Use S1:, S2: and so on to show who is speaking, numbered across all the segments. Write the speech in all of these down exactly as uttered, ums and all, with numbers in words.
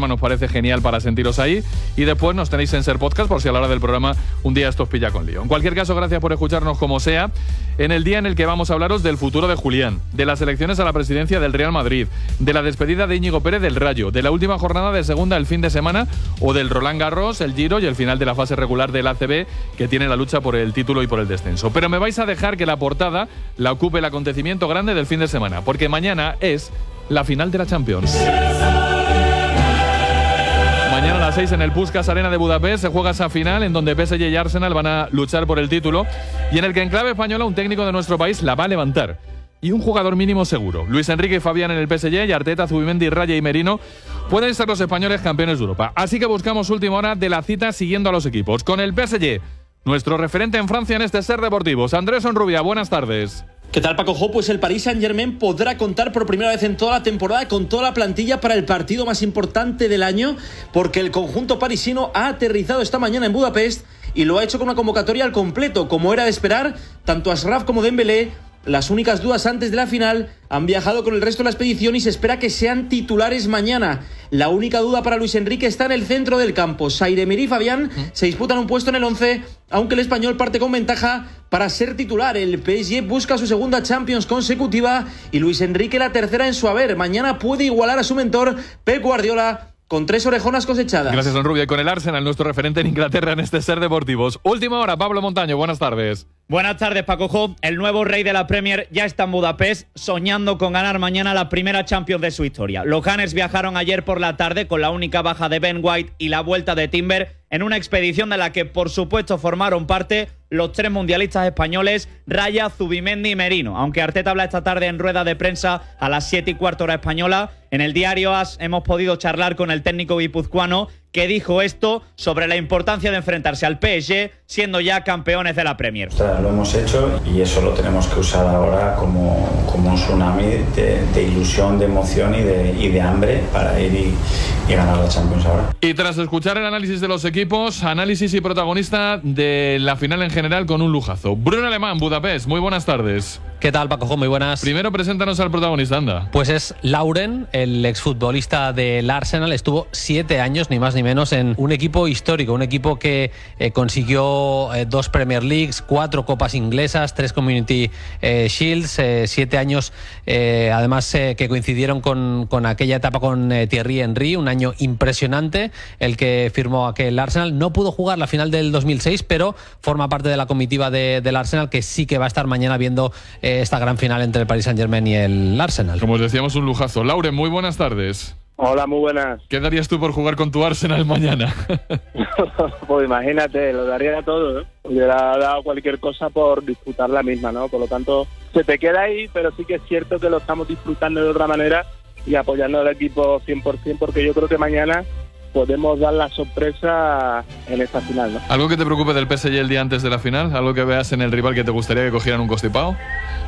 S1: programa nos parece genial para sentiros ahí. Y después nos tenéis en Ser Podcast por si a la hora del programa un día esto os pilla con lío. En cualquier caso, gracias por escucharnos como sea, en el día en el que vamos a hablaros del futuro de Julián, de las elecciones a la presidencia del Real Madrid, de la despedida de Íñigo Pérez del Rayo, de la última jornada de segunda el fin de semana o del Roland Garros, el Giro y el final de la fase regular del A C B, que tiene la lucha por el título y por el descenso. Pero me vais a dejar que la portada la ocupe el acontecimiento grande del fin de semana, porque mañana es la final de la Champions. Mañana a las seis en el Puskás Arena de Budapest se juega esa final en donde P S G y Arsenal van a luchar por el título y en el que en clave española un técnico de nuestro país la va a levantar. Y un jugador mínimo seguro. Luis Enrique y Fabián en el P S G y Arteta, Zubimendi, Raya y Merino pueden ser los españoles campeones de Europa. Así que buscamos última hora de la cita siguiendo a los equipos. Con el P S G, nuestro referente en Francia en este Ser Deportivos. Andrés Onrubia, buenas tardes.
S2: ¿Qué tal, Paco Jo? Pues el Paris Saint-Germain podrá contar por primera vez en toda la temporada con toda la plantilla para el partido más importante del año, porque el conjunto parisino ha aterrizado esta mañana en Budapest y lo ha hecho con una convocatoria al completo. Como era de esperar, tanto Ashraf como Dembélé, las únicas dudas antes de la final, han viajado con el resto de la expedición y se espera que sean titulares mañana. La única duda para Luis Enrique está en el centro del campo. Saïd Emery y Fabián se disputan un puesto en el once, aunque el español parte con ventaja para ser titular. El P S G busca su segunda Champions consecutiva y Luis Enrique la tercera en su haber. Mañana puede igualar a su mentor Pep Guardiola con tres orejonas cosechadas.
S1: Gracias, don Rubio. Y con el Arsenal, nuestro referente en Inglaterra en este Ser Deportivos. Última hora, Pablo Montaño, buenas tardes.
S3: Buenas tardes, Paco Jo. El nuevo rey de la Premier ya está en Budapest, soñando con ganar mañana la primera Champions de su historia. Los Gunners viajaron ayer por la tarde con la única baja de Ben White y la vuelta de Timber en una expedición de la que, por supuesto, formaron parte los tres mundialistas españoles, Raya, Zubimendi y Merino. Aunque Arteta habla esta tarde en rueda de prensa a las siete y cuarto hora española, en el diario AS hemos podido charlar con el técnico guipuzcoano, que dijo esto sobre la importancia de enfrentarse al P S G siendo ya campeones de la Premier.
S4: Lo hemos hecho y eso lo tenemos que usar ahora como, como un tsunami de, de ilusión, de emoción y de, y de hambre para ir y, y ganar la Champions ahora.
S1: Y tras escuchar el análisis de los equipos, análisis y protagonista de la final en general con un lujazo. Bruno Alemán, Budapest, muy buenas tardes.
S5: ¿Qué tal, Paco Jo? Muy buenas.
S1: Primero preséntanos al protagonista, anda.
S5: Pues es Lauren, el exfutbolista del Arsenal. Estuvo siete años, ni más ni menos, en un equipo histórico, un equipo que eh, consiguió eh, dos Premier Leagues, cuatro copas inglesas, tres Community eh, Shields, eh, siete años, eh, además eh, que coincidieron con, con aquella etapa con eh, Thierry Henry, un año impresionante el que firmó aquel Arsenal. No pudo jugar la final del dos mil seis, pero forma parte de la comitiva de, del Arsenal, que sí que va a estar mañana viendo eh, esta gran final entre el Paris Saint-Germain y el Arsenal.
S1: Como os decíamos, un lujazo. Lauren, muy buenas tardes.
S6: Hola, muy buenas.
S1: ¿Qué darías tú por jugar con tu Arsenal mañana?
S6: Pues imagínate, lo daría todo, ¿no? Hubiera dado cualquier cosa por disfrutar la misma, ¿no? Por lo tanto, se te queda ahí, pero sí que es cierto que lo estamos disfrutando de otra manera y apoyando al equipo cien por ciento, porque yo creo que mañana podemos dar la sorpresa en esta final, ¿no?
S1: ¿Algo que te preocupe del P S G el día antes de la final? ¿Algo que veas en el rival que te gustaría que cogieran un constipado?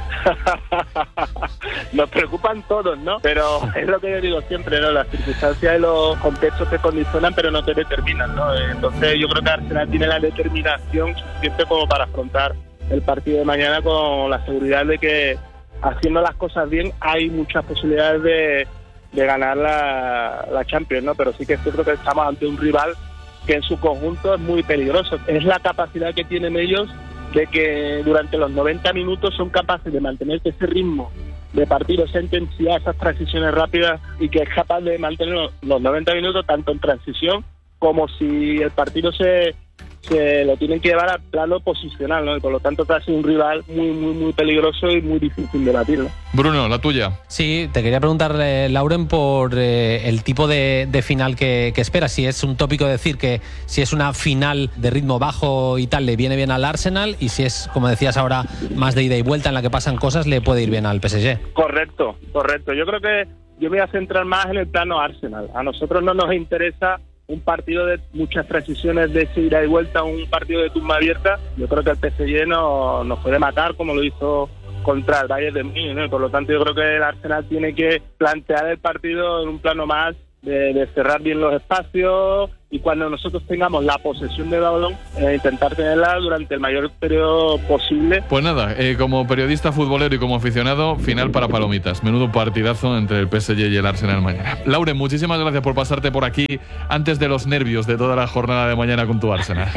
S6: Nos preocupan todos, ¿no? Pero es lo que yo digo siempre, ¿no? Las circunstancias y los contextos te condicionan, pero no te determinan, ¿no? Entonces yo creo que Arsenal tiene la determinación suficiente como para afrontar el partido de mañana con la seguridad de que, haciendo las cosas bien, hay muchas posibilidades de, de ganar la, la Champions, ¿no? Pero sí que es cierto que estamos ante un rival que en su conjunto es muy peligroso. Es la capacidad que tienen ellos de que durante los noventa minutos son capaces de mantener ese ritmo de partido, esa intensidad, esas transiciones rápidas, y que es capaz de mantener los, los noventa minutos tanto en transición como si el partido se, se lo tienen que llevar al plano posicional, ¿no? Y por lo tanto te hace un rival muy, muy, muy peligroso y muy difícil de batir, ¿no?
S1: Bruno, la tuya.
S5: Sí, te quería preguntar, eh, Lauren, por eh, el tipo de, de final que, que esperas. Si es un tópico decir que si es una final de ritmo bajo y tal, le viene bien al Arsenal, y si es, como decías ahora, más de ida y vuelta en la que pasan cosas, le puede ir bien al P S G.
S6: Correcto, correcto. Yo creo que yo me voy a centrar más en el plano Arsenal. A nosotros no nos interesa un partido de muchas transiciones de ese ida y vuelta, un partido de tumba abierta. Yo creo que el P S G no, nos puede matar como lo hizo contra el Bayern de Múnich, ¿no? Por lo tanto, yo creo que el Arsenal tiene que plantear el partido en un plano más de, de cerrar bien los espacios, y cuando nosotros tengamos la posesión del balón, eh, intentar tenerla durante el mayor periodo posible.
S1: Pues nada, eh, como periodista futbolero y como aficionado, final para palomitas. Menudo partidazo entre el P S G y el Arsenal mañana. Lauren, muchísimas gracias por pasarte por aquí antes de los nervios de toda la jornada de mañana con tu Arsenal.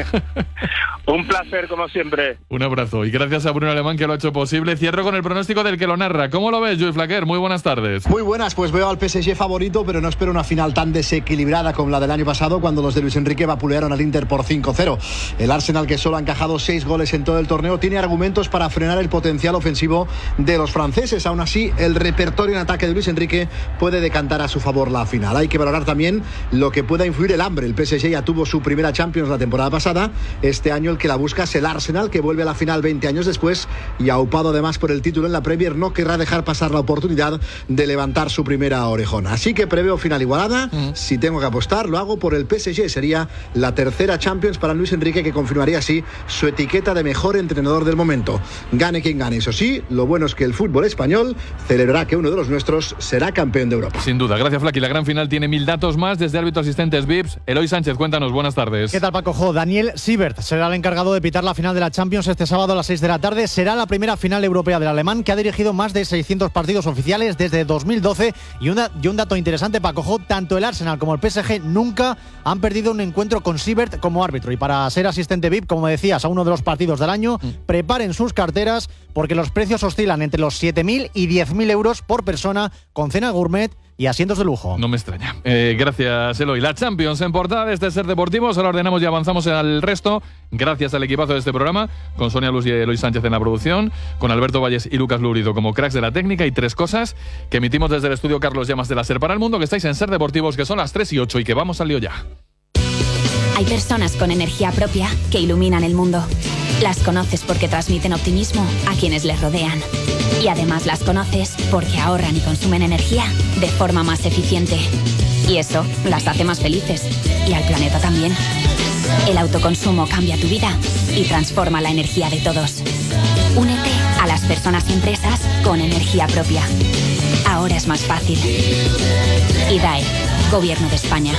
S6: Un placer, como siempre.
S1: Un abrazo. Y gracias a Bruno Alemán, que lo ha hecho posible. Cierro con el pronóstico del que lo narra. ¿Cómo lo ves, Lluís Flaquer? Muy buenas tardes.
S7: Muy buenas, pues veo al P S G favorito, pero no espero una final tan desequilibrada como la del año pasado, cuando los de Luis Enrique vapulearon al Inter por cinco cero. El Arsenal, que solo ha encajado seis goles en todo el torneo, tiene argumentos para frenar el potencial ofensivo de los franceses. Aún así, el repertorio en ataque de Luis Enrique puede decantar a su favor la final. Hay que valorar también lo que pueda influir el hambre. El P S G ya tuvo su primera Champions la temporada pasada. Este año el que la busca es el Arsenal, que vuelve a la final veinte años después, y aupado además por el título en la Premier, no querrá dejar pasar la oportunidad de levantar su primera orejona. Así que preveo final igualada. Mm. Si tengo que apostar, lo hago por el P S G. Sería la tercera Champions para Luis Enrique, que confirmaría así su etiqueta de mejor entrenador del momento. Gane quien gane. Eso sí, lo bueno es que el fútbol español celebrará que uno de los nuestros será campeón de Europa.
S1: Sin duda. Gracias, Flaki. La gran final tiene mil datos más desde árbitro asistentes V I Ps. Eloy Sánchez, cuéntanos. Buenas tardes.
S8: ¿Qué tal, Paco Jo? Daniel Siebert será el encargado de pitar la final de la Champions este sábado a las seis de la tarde. Será la primera final europea del alemán, que ha dirigido más de seiscientos partidos oficiales desde dos mil doce. Y, una, y un dato interesante, Paco Jo, tanto el Arsenal como el P S G nunca han perdido un encuentro con Siebert como árbitro. Y para ser asistente V I P, como decías, a uno de los partidos del año, mm. preparen sus carteras, porque los precios oscilan entre los siete mil y diez mil euros por persona, con cena gourmet y asientos de lujo.
S1: No me extraña. Eh, gracias, Eloy. La Champions en portada de este Ser Deportivos. Ahora ordenamos y avanzamos al resto. Gracias al equipazo de este programa, con Sonia Luz y Eloy Sánchez en la producción, con Alberto Valles y Lucas Lurido como cracks de la técnica, y tres cosas que emitimos desde el estudio Carlos Llamas de la Ser para el Mundo, que estáis en Ser Deportivos, que son las tres y ocho, y que vamos al lío ya.
S9: Hay personas con energía propia que iluminan el mundo. Las conoces porque transmiten optimismo a quienes les rodean. Y además las conoces porque ahorran y consumen energía de forma más eficiente. Y eso las hace más felices. Y al planeta también. El autoconsumo cambia tu vida y transforma la energía de todos. Únete a las personas y empresas con energía propia. Ahora es más fácil. I D A E, Gobierno de España.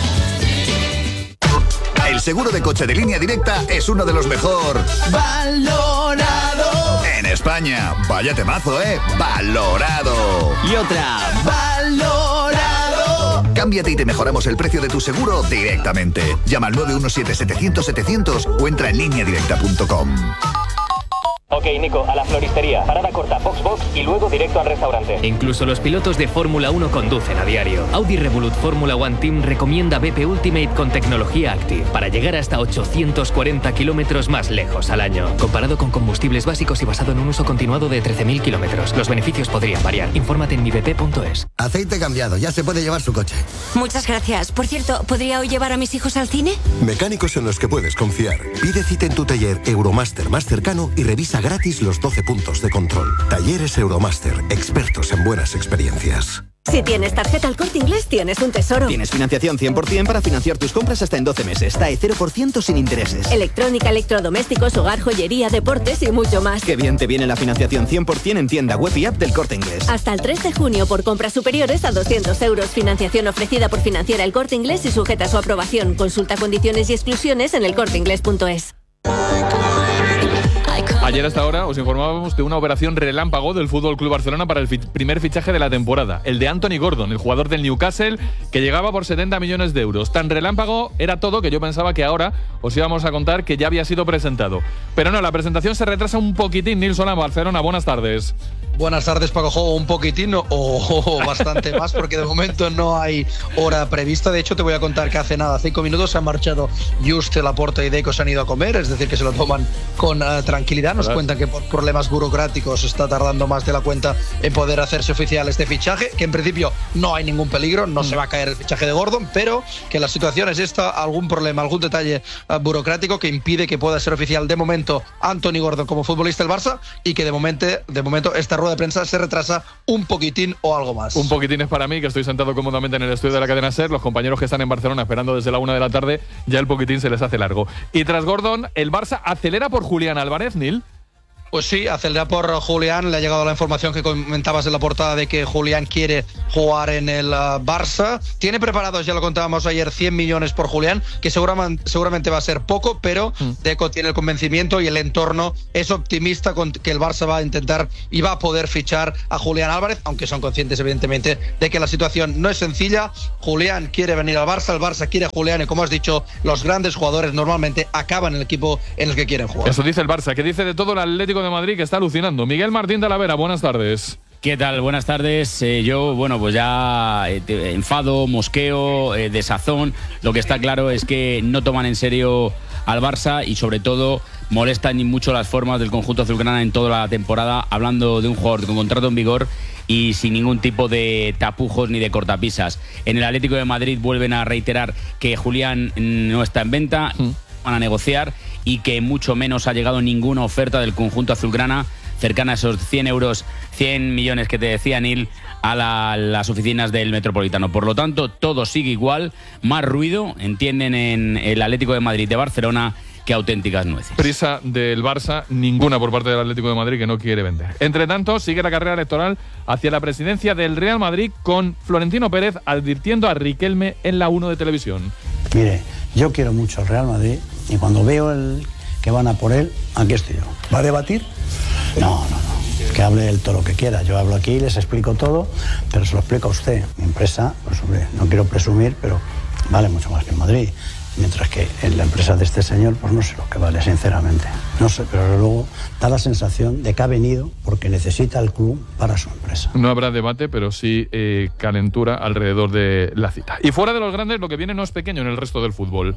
S10: El seguro de coche de Línea Directa es uno de los mejor valorado en España. Vaya temazo, ¿eh? Valorado.
S11: Y otra, valorado.
S10: Cámbiate y te mejoramos el precio de tu seguro directamente. Llama al nueve uno siete, setecientos, setecientos o entra en línea directa punto com.
S12: Ok, Nico, a la floristería. Parada corta, box box y luego directo al restaurante.
S13: Incluso los pilotos de Fórmula uno conducen a diario. Audi Revolut Fórmula One Team recomienda B P Ultimate con tecnología Active para llegar hasta ochocientos cuarenta kilómetros más lejos al año. Comparado con combustibles básicos y basado en un uso continuado de trece mil kilómetros. Los beneficios podrían variar. Infórmate en mi b p punto es.
S14: Aceite cambiado, ya se puede llevar su coche.
S15: Muchas gracias. Por cierto, ¿podría hoy llevar a mis hijos al cine?
S16: Mecánicos en los que puedes confiar. Pide cita en tu taller Euromaster más cercano y revisa gratis los doce puntos de control. Talleres Euromaster, expertos en buenas experiencias.
S15: Si tienes tarjeta El Corte Inglés, tienes un tesoro.
S11: Tienes financiación cien por ciento para financiar tus compras hasta en doce meses. T A E cero por ciento sin intereses.
S15: Electrónica, electrodomésticos, hogar, joyería, deportes y mucho más.
S11: Qué bien te viene la financiación cien por ciento en tienda web y app del Corte Inglés.
S15: Hasta el tres de junio por compras superiores a doscientos euros. Financiación ofrecida por Financiera El Corte Inglés y sujeta a su aprobación. Consulta condiciones y exclusiones en el corte inglés punto es.
S1: Ayer hasta ahora os informábamos de una operación relámpago del F C Barcelona para el fi- primer fichaje de la temporada, el de Anthony Gordon, el jugador del Newcastle, que llegaba por setenta millones de euros. Tan relámpago era todo que yo pensaba que ahora os íbamos a contar que ya había sido presentado. Pero no, la presentación se retrasa un poquitín. Nils Solá, Barcelona, buenas tardes.
S17: Buenas tardes, Paco Jo. Un poquitín o, o bastante más, porque de momento no hay hora prevista. De hecho, te voy a contar que hace nada, cinco minutos se han marchado Just, Laporta y Deco, se han ido a comer, es decir, que se lo toman con uh, tranquilidad. Nos cuentan que por problemas burocráticos está tardando más de la cuenta en poder hacerse oficial este fichaje, que en principio no hay ningún peligro, no mm. se va a caer el fichaje de Gordon, pero que la situación es esta, algún problema, algún detalle uh, burocrático que impide que pueda ser oficial de momento Anthony Gordon como futbolista del Barça, y que de momento, de momento esta rueda de prensa se retrasa un poquitín o algo más.
S1: Un poquitín es para mí, que estoy sentado cómodamente en el estudio de la cadena SER. Los compañeros que están en Barcelona esperando desde la una de la tarde, ya el poquitín se les hace largo. Y tras Gordon, el Barça acelera por Julián Álvarez, Nil.
S17: Pues sí, acelerar por Julián. Le ha llegado la información que comentabas en la portada de que Julián quiere jugar en el uh, Barça. Tiene preparados, ya lo contábamos ayer, cien millones por Julián, que seguramente, seguramente va a ser poco, pero mm. Deco tiene el convencimiento y el entorno es optimista con que el Barça va a intentar y va a poder fichar a Julián Álvarez, aunque son conscientes evidentemente de que la situación no es sencilla. Julián quiere venir al Barça, el Barça quiere a Julián y, como has dicho, los grandes jugadores normalmente acaban en el equipo en el que quieren jugar.
S1: Eso dice el Barça. ¿Qué dice de todo el Atlético de Madrid, que está alucinando? Miguel Martín de la Vera, buenas tardes.
S18: ¿Qué tal? Buenas tardes. Eh, yo, bueno, pues ya eh, enfado, mosqueo, eh, desazón. Lo que está claro es que no toman en serio al Barça y, sobre todo, molestan y mucho las formas del conjunto azulgrana en toda la temporada, hablando de un jugador con contrato en vigor y sin ningún tipo de tapujos ni de cortapisas. En el Atlético de Madrid vuelven a reiterar que Julián no está en venta, mm. van a negociar, y que mucho menos ha llegado ninguna oferta del conjunto azulgrana cercana a esos cien euros, cien millones que te decía Neil, a la, las oficinas del Metropolitano. Por lo tanto, todo sigue igual, más ruido, entienden en el Atlético de Madrid de Barcelona, que auténticas nueces.
S1: Prisa del Barça, ninguna por parte del Atlético de Madrid, que no quiere vender. Entre tanto, sigue la carrera electoral hacia la presidencia del Real Madrid, con Florentino Pérez advirtiendo a Riquelme en la uno de televisión.
S19: Mire, yo quiero mucho al Real Madrid y cuando veo el que van a por él, aquí estoy yo. ¿Va a debatir? No, no, no. Que hable él todo lo que quiera. Yo hablo aquí, les explico todo, pero se lo explico a usted. Mi empresa, pues hombre, no quiero presumir, pero vale mucho más que en Madrid. Mientras que en la empresa de este señor, pues no sé lo que vale, sinceramente. No sé, pero luego da la sensación de que ha venido porque necesita el club para su empresa.
S1: No habrá debate, pero sí eh, calentura alrededor de la cita. Y fuera de los grandes, lo que viene no es pequeño en el resto del fútbol.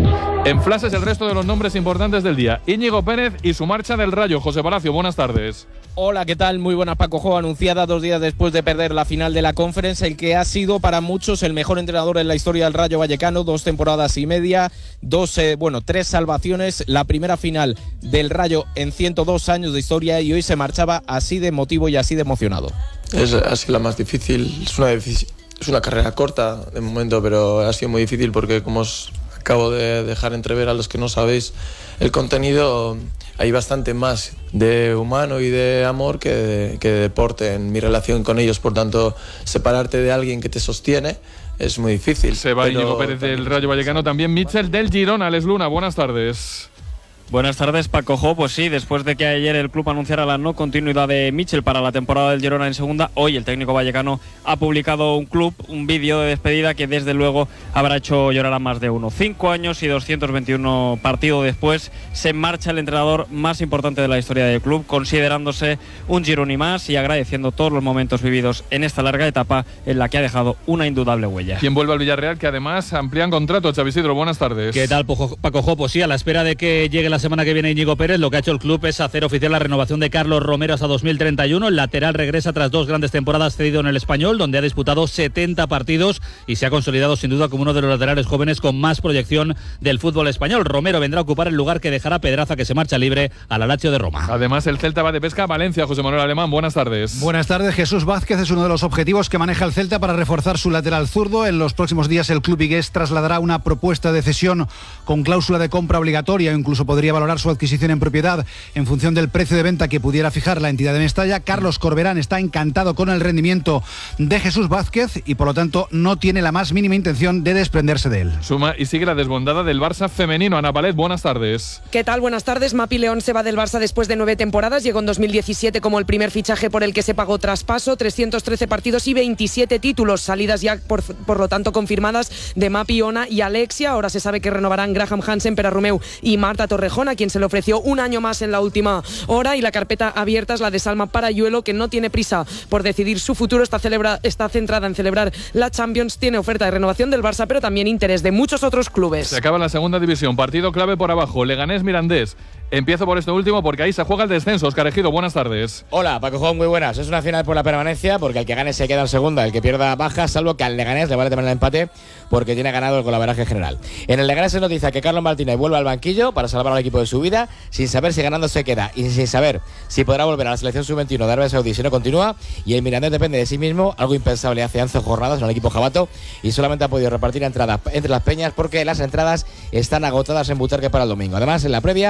S1: En flashes, el resto de los nombres importantes del día. Íñigo Pérez y su marcha del Rayo. José Palacio, buenas tardes.
S20: Hola, ¿qué tal? Muy buenas, Paco Jo. Anunciada dos días después de perder la final de la Conference, el que ha sido para muchos el mejor entrenador en la historia del Rayo Vallecano, dos temporadas y media, dos, eh, bueno, tres salvaciones, la primera final del Rayo en ciento dos años de historia, y hoy se marchaba así de emotivo y así de emocionado.
S21: Es así la más difícil, es una, es una carrera corta de momento, pero ha sido muy difícil porque, como os acabo de dejar entrever a los que no sabéis el contenido, hay bastante más de humano y de amor que de, que de deporte en mi relación con ellos. Por tanto, separarte de alguien que te sostiene es muy difícil.
S1: Se va pero... Íñigo Pérez del Rayo Vallecano, también Mitchell del Girona. Alex Luna, buenas tardes.
S22: Buenas tardes, Paco Jo. Pues sí, después de que ayer el club anunciara la no continuidad de Mitchell para la temporada del Girona en segunda, hoy el técnico vallecano ha publicado un club, un vídeo de despedida que desde luego habrá hecho llorar a más de uno. Cinco años y doscientos veintiuno partidos después, se marcha el entrenador más importante de la historia del club, considerándose un Gironi más y agradeciendo todos los momentos vividos en esta larga etapa en la que ha dejado una indudable huella.
S1: ¿Quién vuelve al Villarreal, que además amplían contrato? Xavi Isidro, buenas tardes.
S23: ¿Qué tal, Paco Jo? Pues sí, a la espera de que llegue la semana que viene Íñigo Pérez, lo que ha hecho el club es hacer oficial la renovación de Carlos Romero hasta dos mil treinta y uno. El lateral regresa tras dos grandes temporadas cedido en el Español, donde ha disputado setenta partidos y se ha consolidado sin duda como uno de los laterales jóvenes con más proyección del fútbol español. Romero vendrá a ocupar el lugar que dejará Pedraza, que se marcha libre al Lazio de Roma.
S1: Además, el Celta va de pesca a Valencia. José Manuel Alemán, buenas tardes.
S24: Buenas tardes. Jesús Vázquez es uno de los objetivos que maneja el Celta para reforzar su lateral zurdo. En los próximos días el club vigués trasladará una propuesta de cesión con cláusula de compra obligatoria, o incluso podría valorar su adquisición en propiedad en función del precio de venta que pudiera fijar la entidad de Mestalla. Carlos Corberán está encantado con el rendimiento de Jesús Vázquez y por lo tanto no tiene la más mínima intención de desprenderse de él.
S1: Suma y sigue la desbandada del Barça femenino. Ana Palet, buenas tardes.
S25: ¿Qué tal? Buenas tardes. Mapi León se va del Barça después de nueve temporadas. Llegó en dos mil diecisiete como el primer fichaje por el que se pagó traspaso, trescientos trece partidos y veintisiete títulos. Salidas ya por, por lo tanto confirmadas de Mapi, Ona y Alexia. Ahora se sabe que renovarán Graham Hansen, Pera Romeu y Marta Torrejón, a quien se le ofreció un año más en la última hora, y la carpeta abierta es la de Salma Parayuelo, que no tiene prisa por decidir su futuro, está, celebra, está centrada en celebrar la Champions, tiene oferta de renovación del Barça, pero también interés de muchos otros clubes.
S1: Se acaba la segunda división, partido clave por abajo, Leganés-Mirandés. Empiezo por este último porque ahí se juega el descenso. Óscar Ejido, buenas tardes.
S26: Hola, Paco Jón, muy buenas. Es una final por la permanencia porque el que gane se queda en segunda, el que pierda baja, salvo que al Leganés le vale también el empate porque tiene ganado el golaveraje general. En el Leganés se noticia que Carlos Martínez vuelve al banquillo para salvar al equipo de su vida, sin saber si ganando se queda y sin saber si podrá volver a la selección sub veintiuno de Arabia Saudí si no continúa. Y el Mirandés depende de sí mismo, algo impensable hace once jornadas en el equipo jabato, y solamente ha podido repartir entradas entre las peñas porque las entradas están agotadas en Butarque para el domingo. Además, en la previa,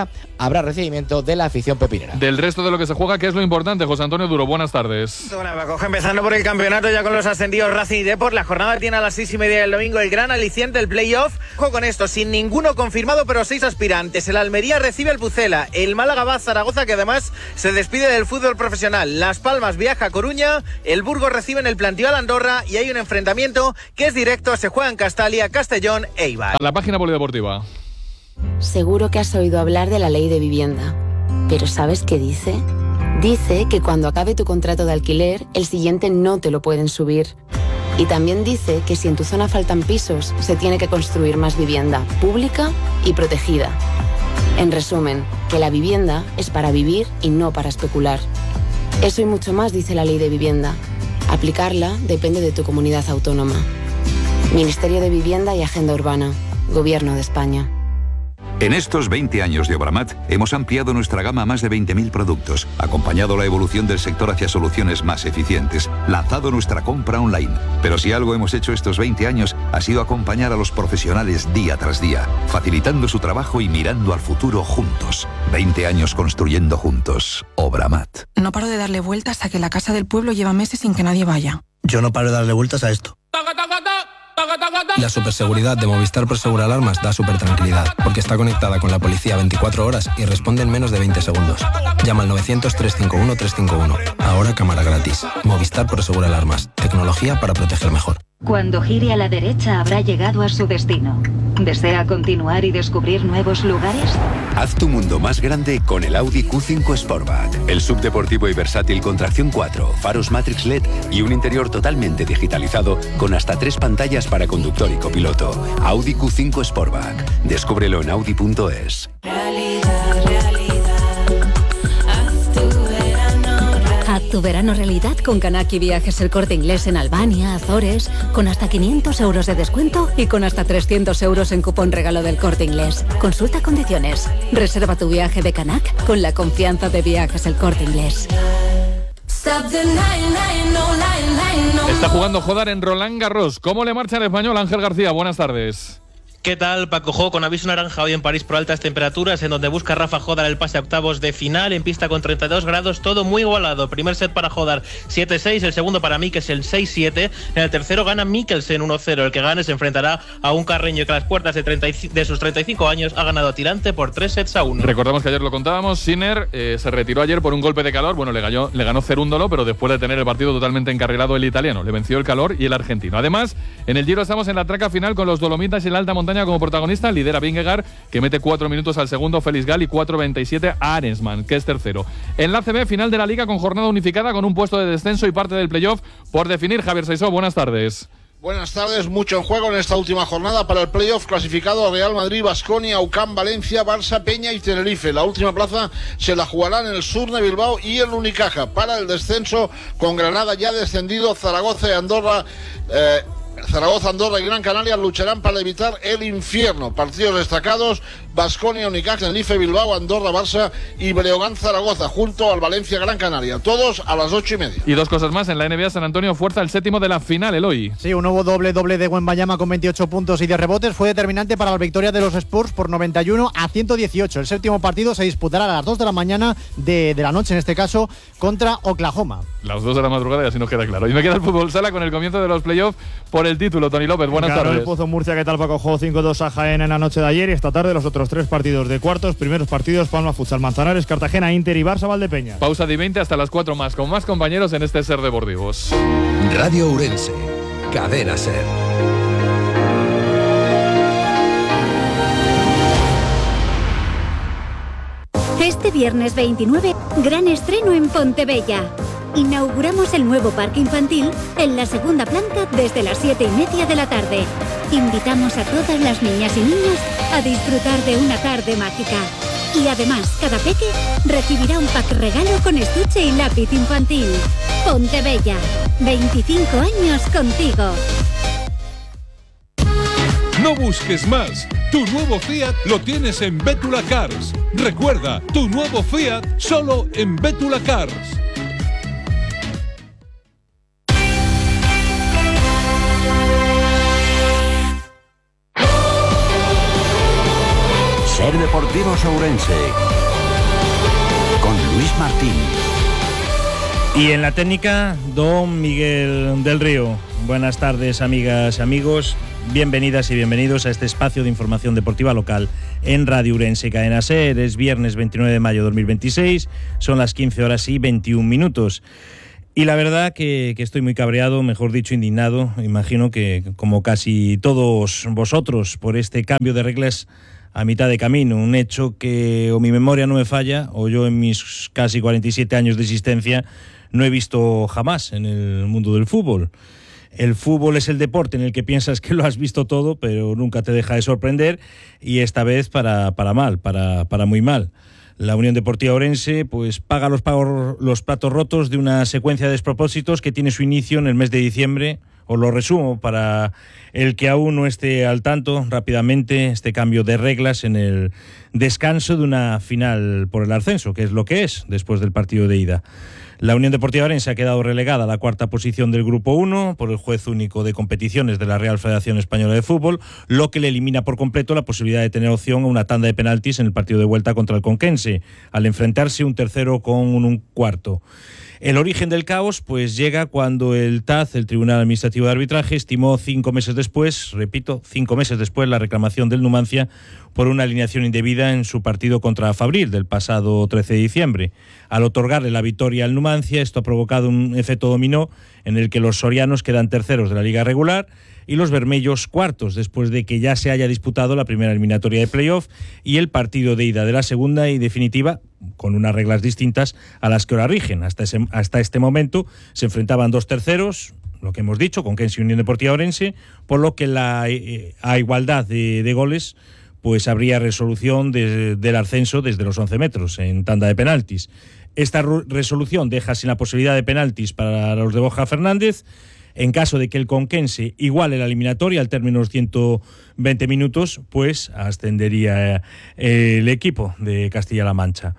S26: habrá recibimiento de la afición pepinera.
S1: Del resto de lo que se juega, ¿qué es lo importante? José Antonio Duro, buenas tardes.
S2: Bueno, Paco, empezando por el campeonato ya con los ascendidos Racing y Depor. La jornada tiene a las seis y media del domingo el gran aliciente, el playoff. Ojo con esto, sin ninguno confirmado, pero seis aspirantes. El Almería recibe al Pucela, el Málaga va a Zaragoza, que además se despide del fútbol profesional. Las Palmas viaja a Coruña, el Burgos recibe en el Plantío al Andorra y hay un enfrentamiento que es directo, se juega en Castalia, Castellón e Eibar.
S1: A la página polideportiva.
S3: Seguro que has oído hablar de la ley de vivienda, pero ¿sabes qué dice? Dice que cuando acabe tu contrato de alquiler, el siguiente no te lo pueden subir. Y también dice que si en tu zona faltan pisos, se tiene que construir más vivienda pública y protegida. En resumen, que la vivienda es para vivir y no para especular. Eso y mucho más dice la ley de vivienda. Aplicarla depende de tu comunidad autónoma. Ministerio de Vivienda y Agenda Urbana. Gobierno de España.
S4: En estos veinte años de Obramat hemos ampliado nuestra gama a más de veinte mil productos, acompañado la evolución del sector hacia soluciones más eficientes, lanzado nuestra compra online. Pero si algo hemos hecho estos veinte años ha sido acompañar a los profesionales día tras día, facilitando su trabajo y mirando al futuro juntos. veinte años construyendo juntos. Obramat.
S5: No paro de darle vueltas a que la casa del pueblo lleva meses sin que nadie vaya.
S6: Yo no paro de darle vueltas a esto. La superseguridad de Movistar Prosegur Alarmas da súper tranquilidad, porque está conectada con la policía veinticuatro horas y responde en menos de veinte segundos. Llama al novecientos, trescientos cincuenta y uno, trescientos cincuenta y uno. Ahora cámara gratis. Movistar Prosegur Alarmas. Tecnología para proteger mejor.
S7: Cuando gire a la derecha habrá llegado a su destino. ¿Desea continuar y descubrir nuevos lugares?
S27: Haz tu mundo más grande con el Audi Q cinco Sportback. El subdeportivo y versátil con tracción cuatro, faros Matrix L E D y un interior totalmente digitalizado con hasta tres pantallas para conductor y copiloto. Audi Q cinco Sportback. Descúbrelo en audi punto es.
S7: Haz tu verano realidad con Kanaki Viajes El Corte Inglés en Albania, Azores, con hasta quinientos euros de descuento y con hasta trescientos euros en cupón regalo del Corte Inglés. Consulta condiciones. Reserva tu viaje de Canac con la confianza de Viajes El Corte Inglés.
S1: Está jugando Jodar en Roland Garros. ¿Cómo le marcha el español? Ángel García, buenas tardes.
S28: ¿Qué tal, Paco Jo? Con aviso naranja hoy en París por altas temperaturas, en donde busca Rafa Jodar el pase a octavos de final, en pista con treinta y dos grados, todo muy igualado. Primer set para Jodar siete seis, el segundo para Mikkelsen seis siete, en el tercero gana Mikkelsen uno cero. El que gane se enfrentará a un Carreño que a las puertas de, treinta de sus treinta y cinco años ha ganado a tirante por tres sets a uno.
S1: Recordamos que ayer lo contábamos, Sinner eh, se retiró ayer por un golpe de calor, bueno, le ganó, le ganó Cerúndolo, pero después de tener el partido totalmente encarrilado el italiano, le venció el calor y el argentino. Además, en el Giro estamos en la traca final con los Dolomitas y la alta montaña como protagonista. Lidera Vingegaard, que mete cuatro minutos al segundo Félix Gal y cuatro veintisiete a Arensman, que es tercero. En la A C B, final de la Liga con jornada unificada con un puesto de descenso y parte del playoff por definir. Javier Saizó, buenas tardes.
S29: Buenas tardes, mucho en juego en esta última jornada para el playoff clasificado Real Madrid, Baskonia, U C A M, Valencia, Barça, Peña y Tenerife. La última plaza se la jugarán en el Sur de Bilbao y el Unicaja. Para el descenso con Granada ya descendido, Zaragoza y Andorra... Eh, Zaragoza, Andorra y Gran Canaria lucharán para evitar el infierno. Partidos destacados: Baskonia, Unicaja, Tenerife, Bilbao, Andorra, Barça y Breogán, Zaragoza, junto al Valencia, Gran Canaria. Todos a las ocho y media.
S1: Y dos cosas más: en la N B A, San Antonio fuerza el séptimo de la final, Eloy.
S8: Sí, un nuevo doble doble de Wembanyama con veintiocho puntos y diez rebotes fue determinante para la victoria de los Spurs por noventa y uno a ciento dieciocho. El séptimo partido se disputará a las dos de la mañana de, de la noche, en este caso, contra Oklahoma.
S1: Las dos de la madrugada y así nos queda claro. Y me queda el fútbol sala con el comienzo de los playoffs por el título. Tony López, buenas
S30: claro,
S1: tardes.
S30: El Pozo Murcia, ¿qué tal, Paco? Jugó cinco dos a Jaén en la noche de ayer y esta tarde los otros tres partidos de cuartos. Primeros partidos: Palma Futsal, Manzanares, Cartagena, Inter y Barça Valdepeña.
S1: Pausa de veinte hasta las cuatro más, con más compañeros en este Ser Deportivos.
S31: Radio Ourense, Cadena Ser.
S32: Este viernes veintinueve, gran estreno en Pontebella. Inauguramos el nuevo parque infantil en la segunda planta desde las siete y media de la tarde. Invitamos a todas las niñas y niños a disfrutar de una tarde mágica. Y además, cada peque recibirá un pack regalo con estuche y lápiz infantil. Pontebella, veinticinco años contigo.
S33: No busques más. Tu nuevo Fiat lo tienes en Bétula Cars. Recuerda, tu nuevo Fiat solo en Bétula Cars.
S34: Ser Deportivos Ourense,
S31: Luis Martín.
S22: Y en la técnica, don Miguel del Río. Buenas tardes, amigas y amigos. Bienvenidas y bienvenidos a este espacio de información deportiva local en Radio Urense Cadena SER. Es viernes veintinueve de mayo de dos mil veintiséis, son las quince horas y veintiún minutos. Y la verdad que, que estoy muy cabreado, mejor dicho indignado, imagino que como casi todos vosotros, por este cambio de reglas a mitad de camino. Un hecho que o mi memoria no me falla, o yo en mis casi cuarenta y siete años de existencia no he visto jamás en el mundo del fútbol. El fútbol es el deporte en el que piensas que lo has visto todo, pero nunca te deja de sorprender, y esta vez para, para mal, para, para muy mal. La Unión Deportiva Ourense pues paga los, pagos, los platos rotos de una secuencia de despropósitos que tiene su inicio en el mes de diciembre. Os lo resumo para el que aún no esté al tanto rápidamente: este cambio de reglas en el descanso de una final por el ascenso, que es lo que es después del partido de ida. La Unión Deportiva Ourense ha quedado relegada a la cuarta posición del Grupo uno por el juez único de competiciones de la Real Federación Española de Fútbol, lo que le elimina por completo la posibilidad de tener opción a una tanda de penaltis en el partido de vuelta contra el Conquense, al enfrentarse un tercero con un cuarto. El origen del caos pues llega cuando el T A Z, el Tribunal Administrativo de Arbitraje, estimó cinco meses después, repito, cinco meses después, la reclamación del Numancia por una alineación indebida en su partido contra Fabril del pasado trece de diciembre. Al otorgarle la victoria al Numancia, esto ha provocado un efecto dominó en el que los sorianos quedan terceros de la liga regular y los bermellos cuartos, después de que ya se haya disputado la primera eliminatoria de playoff y el partido de ida de la segunda y definitiva, con unas reglas distintas a las que ahora rigen. Hasta, ese, hasta este momento se enfrentaban dos terceros, lo que hemos dicho, Conquense y Unión Deportiva Ourense, por lo que la, eh, a igualdad de, de goles pues habría resolución de, del ascenso desde los once metros en tanda de penaltis. Esta resolución deja sin la posibilidad de penaltis para los de Borja Fernández. En caso de que el Conquense iguale la eliminatoria al término de los ciento veinte minutos, pues ascendería el equipo de Castilla-La Mancha.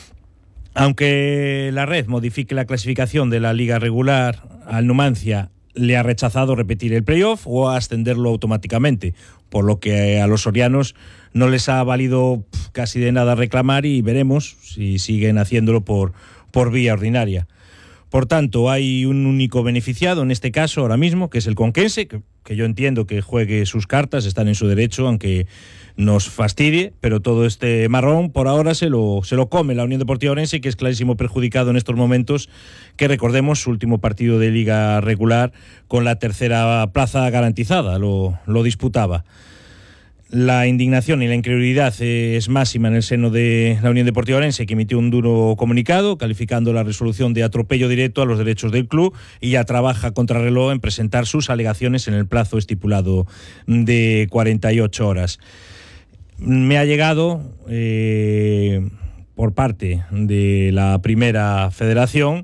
S22: Aunque la red modifique la clasificación de la liga regular, al Numancia le ha rechazado repetir el playoff o ascenderlo automáticamente, por lo que a los sorianos no les ha valido casi de nada reclamar, y veremos si siguen haciéndolo por, por vía ordinaria. Por tanto, hay un único beneficiado en este caso ahora mismo, que es el Conquense, que, que yo entiendo que juegue sus cartas, están en su derecho, aunque nos fastidie, pero todo este marrón por ahora se lo, se lo come la Unión Deportiva Ourense, que es clarísimo perjudicado en estos momentos, que recordemos su último partido de liga regular con la tercera plaza garantizada, lo, lo disputaba. La indignación y la incredulidad es máxima en el seno de la Unión Deportiva Ourense, que emitió un duro comunicado calificando la resolución de atropello directo a los derechos del club, y ya trabaja contra reloj en presentar sus alegaciones en el plazo estipulado de cuarenta y ocho horas. Me ha llegado eh, por parte de la primera federación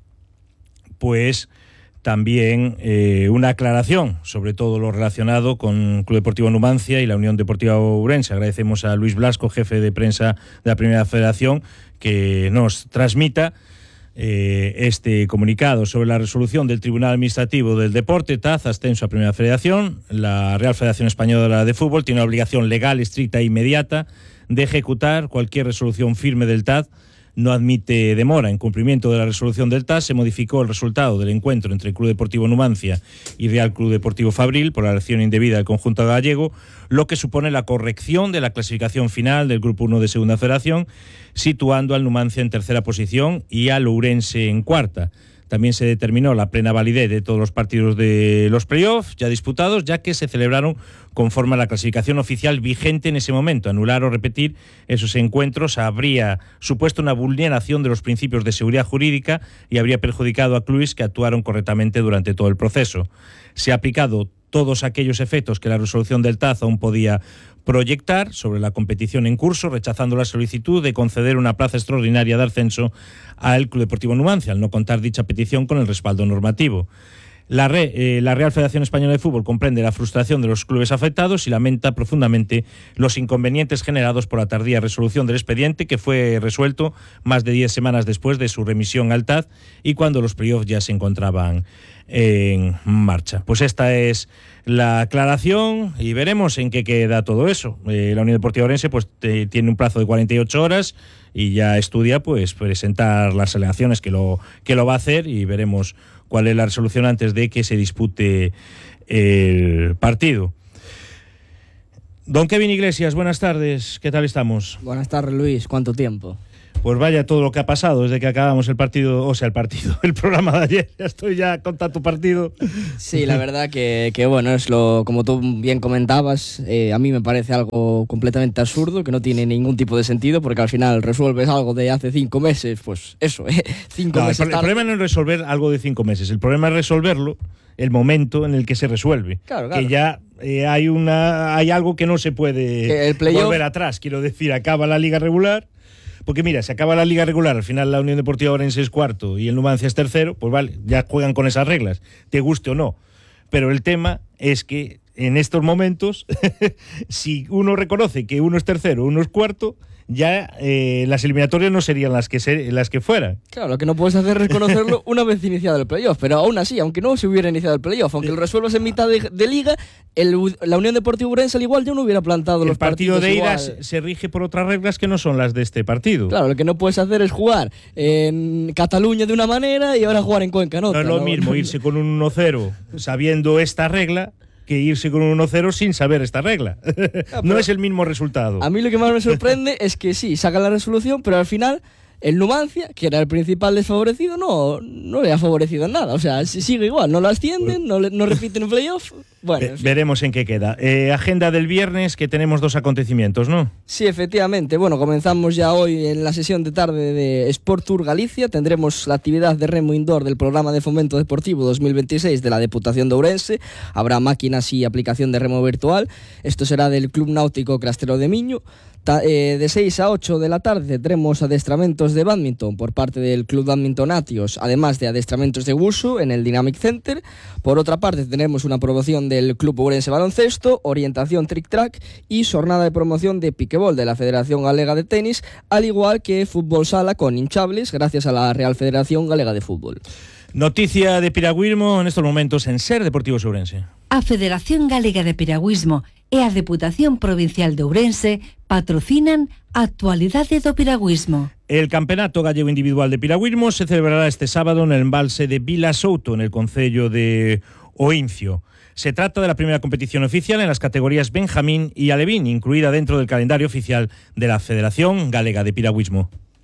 S22: pues también eh, una aclaración sobre todo lo relacionado con Club Deportivo Numancia y la Unión Deportiva Ourense. Agradecemos a Luis Blasco, jefe de prensa de la Primera Federación, que nos transmita eh, este comunicado sobre la resolución del Tribunal Administrativo del Deporte, T A Z, ascenso a Primera Federación. La Real Federación Española de Fútbol tiene la obligación legal, estricta e inmediata de ejecutar cualquier resolución firme del T A Z. No admite demora. En cumplimiento de la resolución del T A S, se modificó el resultado del encuentro entre el Club Deportivo Numancia y Real Club Deportivo Fabril por la acción indebida del conjunto gallego, lo que supone la corrección de la clasificación final del Grupo uno de Segunda Federación, situando al Numancia en tercera posición y al Ourense en cuarta. También se determinó la plena validez de todos los partidos de los playoffs ya disputados, ya que se celebraron conforme a la clasificación oficial vigente en ese momento. Anular o repetir esos encuentros habría supuesto una vulneración de los principios de seguridad jurídica y habría perjudicado a clubes que actuaron correctamente durante todo el proceso. Se ha aplicado todos aquellos efectos que la resolución del T A Z aún podía proyectar sobre la competición en curso, rechazando la solicitud de conceder una plaza extraordinaria de ascenso al Club Deportivo Numancia, al no contar dicha petición con el respaldo normativo.
S9: La, Re, eh, la Real Federación Española de Fútbol comprende la frustración de los clubes afectados y lamenta profundamente los inconvenientes generados por la tardía resolución del expediente, que fue resuelto más de diez semanas después de su remisión al T A D y cuando los playoffs ya se encontraban en marcha. Pues esta es la aclaración y veremos en qué queda todo eso. Eh, la Unión Deportiva Ourense pues te, tiene un plazo de cuarenta y ocho horas y ya estudia pues presentar las alegaciones que lo, que lo va a hacer, y veremos cuál es la resolución antes de que se dispute el partido. Don Kevin Iglesias, buenas tardes, ¿qué tal estamos?
S10: Buenas tardes, Luis, ¿cuánto tiempo?
S9: Pues vaya todo lo que ha pasado desde que acabamos el partido, o sea, el partido, el programa de ayer. Ya estoy ya con tanto partido.
S10: Sí, la verdad que, que bueno, es lo, como tú bien comentabas, eh, a mí me parece algo completamente absurdo, que no tiene ningún tipo de sentido, porque al final resuelves algo de hace cinco meses, pues eso, ¿eh? Cinco
S9: no,
S10: meses
S9: el, el problema no es resolver algo de cinco meses, el problema es resolverlo el momento en el que se resuelve.
S10: Claro, claro.
S9: Que ya eh, hay una hay algo que no se puede
S10: el playoff...
S9: volver atrás. Quiero decir, acaba la liga regular. Porque mira, se acaba la liga regular, al final la Unión Deportiva Ourense es cuarto y el Numancia es tercero, pues vale, ya juegan con esas reglas, te guste o no. Pero el tema es que en estos momentos, si uno reconoce que uno es tercero, uno es cuarto, ya eh, las eliminatorias no serían las que se, las que fueran.
S10: Claro, lo que no puedes hacer es reconocerlo una vez iniciado el playoff, pero aún así, aunque no se hubiera iniciado el playoff, aunque lo resuelvas en mitad de, de liga, el, la Unión Deportiva Ourense al igual ya no hubiera plantado los partidos.
S9: El partido de ida
S10: igual.
S9: se rige por otras reglas que no son las de este partido.
S10: Claro, lo que no puedes hacer es jugar en Cataluña de una manera y ahora jugar en Cuenca en otra.
S9: No es lo
S10: ¿no?
S9: mismo irse con un uno cero sabiendo esta regla que irse con un uno cero sin saber esta regla. Ah, no es el mismo resultado.
S10: A mí lo que más me sorprende es que sí, sacan la resolución, pero al final el Numancia, que era el principal desfavorecido, no, no le ha favorecido en nada. O sea, sigue igual, no lo ascienden, no, le, no repiten el playoff. Bueno,
S9: Ve, veremos en qué queda. Eh, agenda del viernes, que tenemos dos acontecimientos, ¿no?
S10: Sí, efectivamente. Bueno, comenzamos ya hoy en la sesión de tarde de Sport Tour Galicia. Tendremos la actividad de remo indoor del Programa de Fomento Deportivo dos mil veintiséis de la Deputación de Ourense. Habrá máquinas y aplicación de remo virtual. Esto será del Club Náutico Crastero de Miño. Ta, eh, de seis a ocho de la tarde tendremos adestramentos de bádminton por parte del Club Bádminton Atios, además de adestramentos de Wusu en el Dynamic Center. Por otra parte tenemos una promoción del Club Ourense Baloncesto, orientación trick-track y jornada de promoción de piquebol de la Federación Galega de Tenis, al igual que fútbol sala con hinchables gracias a la Real Federación Galega de Fútbol.
S9: Noticia de piragüismo en estos momentos en Ser Deportivos Ourense.
S11: A Federación Galega de Piragüismo e a Deputación Provincial de Ourense patrocinan a actualidade do piragüismo.
S9: El Campeonato Gallego Individual de Piragüismo se celebrará este sábado en el embalse de Vila Souto, en el concello de Oincio. Se trata de la primera competición oficial en las categorías Benjamín y Alevín, incluida dentro del calendario oficial de la Federación Galega de Piragüismo.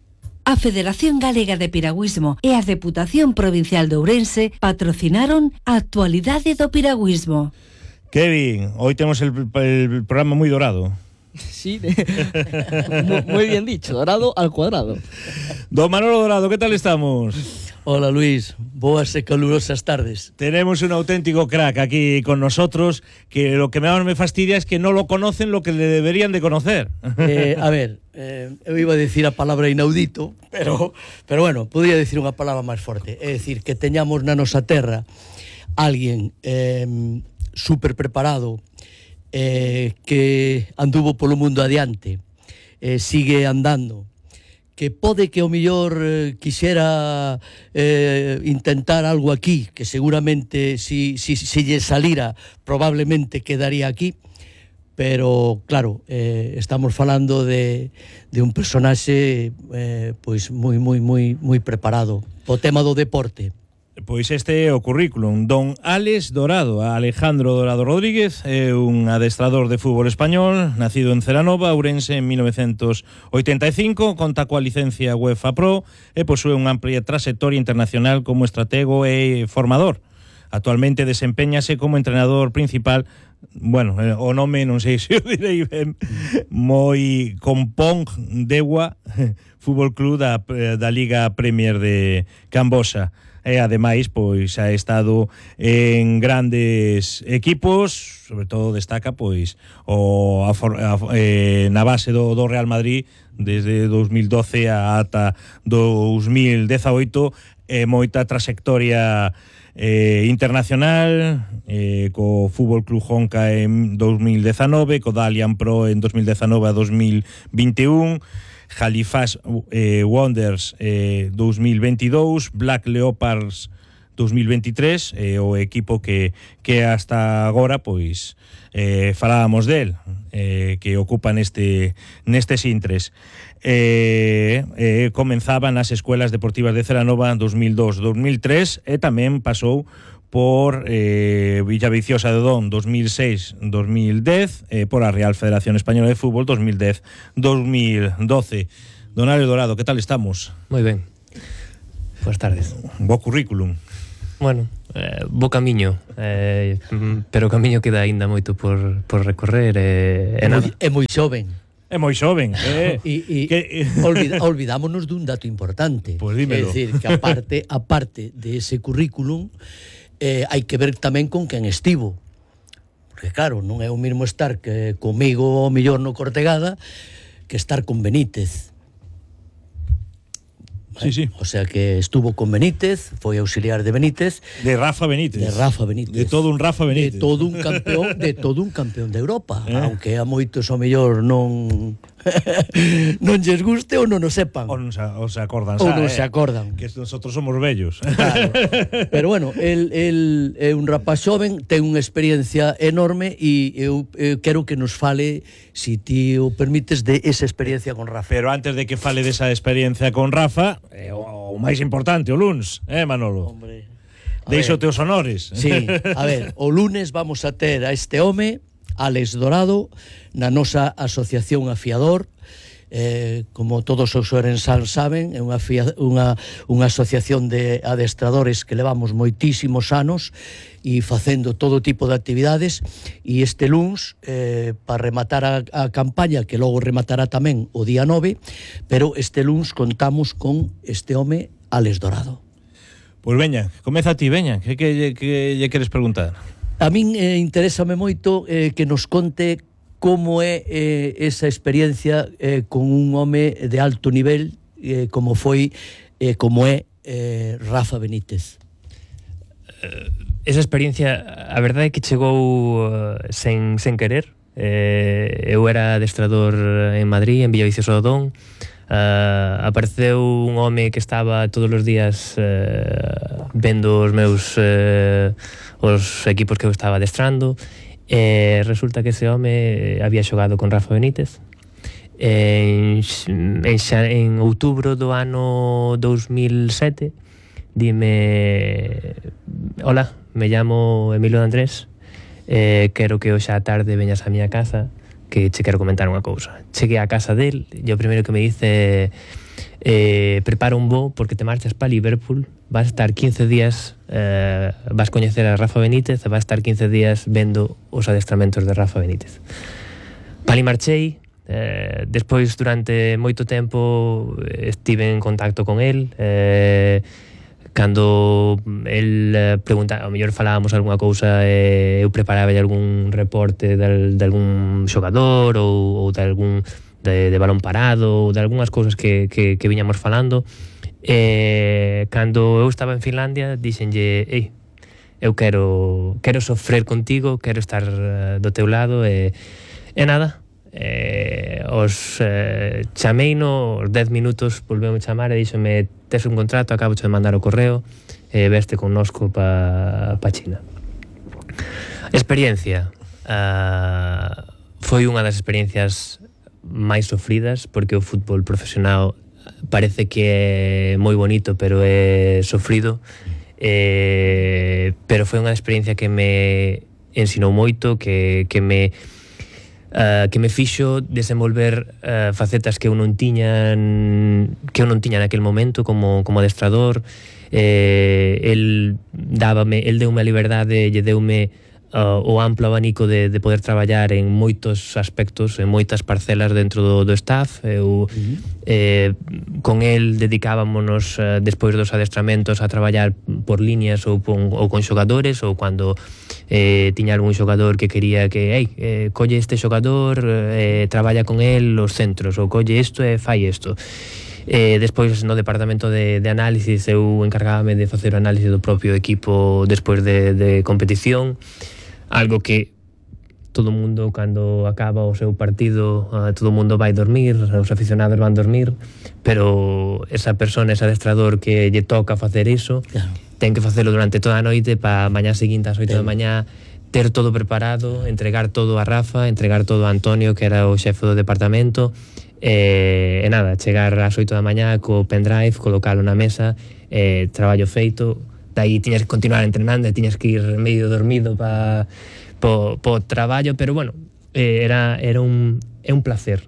S11: A Federación Galega de Piragüismo e a Deputación Provincial de Ourense patrocinaron a actualidade do piragüismo.
S9: Kevin, hoy tenemos el, el programa muy dorado.
S10: Sí, muy bien dicho, dorado al cuadrado.
S9: Don Manolo Dorado, ¿qué tal estamos?
S12: Hola Luis, boas e calurosas tardes.
S9: Tenemos un auténtico crack aquí con nosotros, que lo que más me fastidia es que no lo conocen lo que le deberían de conocer.
S12: Eh, a ver, eh, eu iba a decir a palabra inaudito, pero, pero bueno, podría decir unha palabra máis forte. É dicir, que teñamos na nosa terra alguén eh, super preparado, eh, que anduvo polo mundo adiante, eh, sigue andando, que pode que o millor eh, quixera eh, intentar algo aquí, que seguramente si, si, si lle salira probablemente quedaría aquí, pero claro, eh, estamos falando de, de un personaxe eh, pois moi moi moi moi preparado o tema do deporte.
S9: Pois este é o currículum. Don Alex Dorado, Alejandro Dorado Rodríguez, é un adestrador de fútbol español, nacido en Celanova, Ourense, en mil novecientos oitenta e cinco, conta coa licencia UEFA Pro e posúe unha amplia trayectoria internacional como estratego e formador. Actualmente desempeñase como entrenador principal, bueno, o nome non sei se o direi ben, moi Kompong Dewa Fútbol Club da, da Liga Premier de Cambosa. E ademais, pois, ha estado en grandes equipos, sobre todo destaca, pois, o a, a, eh, na base do, do Real Madrid desde dos mil doce ata dos mil dezaoito, eh, moita trayectoria eh, internacional, eh, co Fútbol Club Honka en dos mil dezanove, co Dalian Pro en dos mil dezanove a dos mil veintiún, Halifax eh, Wanderers eh, dos mil veintidós, Black Leopards dos mil veintitrés, eh, o equipo que, que hasta agora pois eh, falábamos del, eh, que ocupa neste, nestes intres. Eh, eh, comenzaba nas escuelas deportivas de Celanova dos mil dos a dos mil tres e tamén pasou por eh, Villaviciosa de Odón dos mil seis a dos mil dez, eh, por a Real Federación Española de Fútbol dos mil dez a dos mil doce. Don Ale Dorado, que tal estamos?
S13: Moi ben. Boas tardes.
S9: Bo currículum.
S13: Bueno, eh, bo camiño, eh, pero o camiño queda aínda moito por, por recorrer. Eh,
S12: é, moi, é moi xoven.
S9: É moi xoven. Eh,
S12: e e
S9: que...
S12: olvida, olvidámonos dun dato importante.
S9: Pois dímelo.
S12: É dicir, que aparte, aparte de ese currículum, eh, hai que ver tamén con quen estivo. Porque claro, non é o mesmo estar que comigo o mellor no Cortegada que estar con Benítez.
S9: Sí, sí.
S12: O sea que estuvo con Benítez, foi auxiliar de Benítez,
S9: de Rafa Benítez.
S12: De Rafa Benítez.
S9: De todo un Rafa Benítez.
S12: De todo un campeón, de todo un campeón de Europa, eh? Aunque a moitos o mellor non non lles guste ou non o sepan.
S9: Ou non se, ou se acordan,
S12: ou non
S9: eh?
S12: se acordan.
S9: Que nosotros somos vellos.
S12: Claro. Pero bueno, el, el é un rapaz xoven, ten unha experiencia enorme e eu, eu quero que nos fale, si ti o permites, de esa experiencia con Rafa.
S9: Pero antes de que fale desa experiencia con Rafa, eh, o, o máis importante, o luns, eh, Manolo?
S12: Hombre.
S9: Deixote os honores.
S12: Sí, a ver, o lunes vamos a ter a este home, Alex Dorado, na nosa asociación Afiador. Eh, como todos os orensán saben, é unha, unha, unha asociación de adestradores que levamos moitísimos anos e facendo todo tipo de actividades, e este luns, eh, para rematar a, a campaña, que logo rematará tamén o día nove, pero este luns contamos con este home, Alex Dorado.
S9: Pois veña, comeza a ti, veña, que, que, que lle queres preguntar?
S12: A min eh, interésame moito eh, que nos conte como é eh, esa experiencia eh, con un home de alto nivel eh, como foi, eh, como é eh, Rafa Benítez.
S13: Esa experiencia, a verdade é que chegou uh, sen, sen querer. Eh, eu era adestrador en Madrid, en Villaviciosa de Odón. Uh, apareceu un home que estaba todos os días uh, vendo os meus uh, os equipos que eu estaba adestrando, e resulta que ese home había xogado con Rafa Benítez en, en, en outubro do ano dos mil sete. Dime: hola, me llamo Emilio Andrés, eh, quero que hoxe á tarde veñas á miña casa, que che quero comentar unha cousa. Cheguei á casa del e o primeiro que me dice: eh, prepara un voo porque te marchas para Liverpool, vas a estar quince días, eh, vas coñecer a Rafa Benítez e vas a estar quince días vendo os adestramentos de Rafa Benítez. Pali marchei, eh, despois durante moito tempo estive en contacto con el, eh, cando el eh, pregunta, ao mellor falábamos algunha cousa, eh, eu preparaba algún reporte de, de algún xogador ou, ou de algún de, de balón parado ou de algunhas cousas que, que, que viñamos falando. Eh, cando eu estaba en Finlandia dixenlle: ei, eu quero quero sofrer contigo, quero estar uh, do teu lado, e, e nada, eh, os eh, chameino, os dez minutos volveu a chamar e díxome: tes un contrato, acabo de mandar o correo, e eh, veste connosco pa, pa China. Experiencia, uh, foi unha das experiencias máis sofridas, porque o fútbol profesional parece que é moi bonito, pero é sofrido, eh, pero foi unha experiencia que me ensinou moito, que, que me uh, que me fixo desenvolver uh, facetas que eu non tiña que eu non tiña naquel momento como, como adestrador. Eh, el dábame, el deume a liberdade, lle deume Uh, o amplo abanico de, de poder traballar en moitos aspectos, en moitas parcelas dentro do, do staff. Eu, uh-huh. eh, con el dedicábamonos uh, despois dos adestramentos a traballar por líneas ou, pon, ou con xogadores, ou cando eh, tiña algún xogador que quería que hey, eh, colle este xogador, eh, traballa con el os centros, ou colle isto e fai isto. E despois no departamento de, de análisis eu encargábame de facer o análisis do propio equipo despois de, de competición, algo que todo o mundo cando acaba o seu partido, uh, todo o mundo vai dormir, os aficionados van dormir, pero esa persona, ese adestrador que lle toca facer iso, claro, ten que facelo durante toda a noite para mañá seguinte ás oito da mañá ter todo preparado, entregar todo a Rafa, entregar todo a Antonio, que era o xefe do departamento, e, e nada, chegar ás oito da mañá co pendrive, colocalo na mesa, e traballo feito, dai tiñas que continuar entrenando e tiñas que ir medio dormido para po, po traballo, pero bueno, eh, era, era un, é un placer.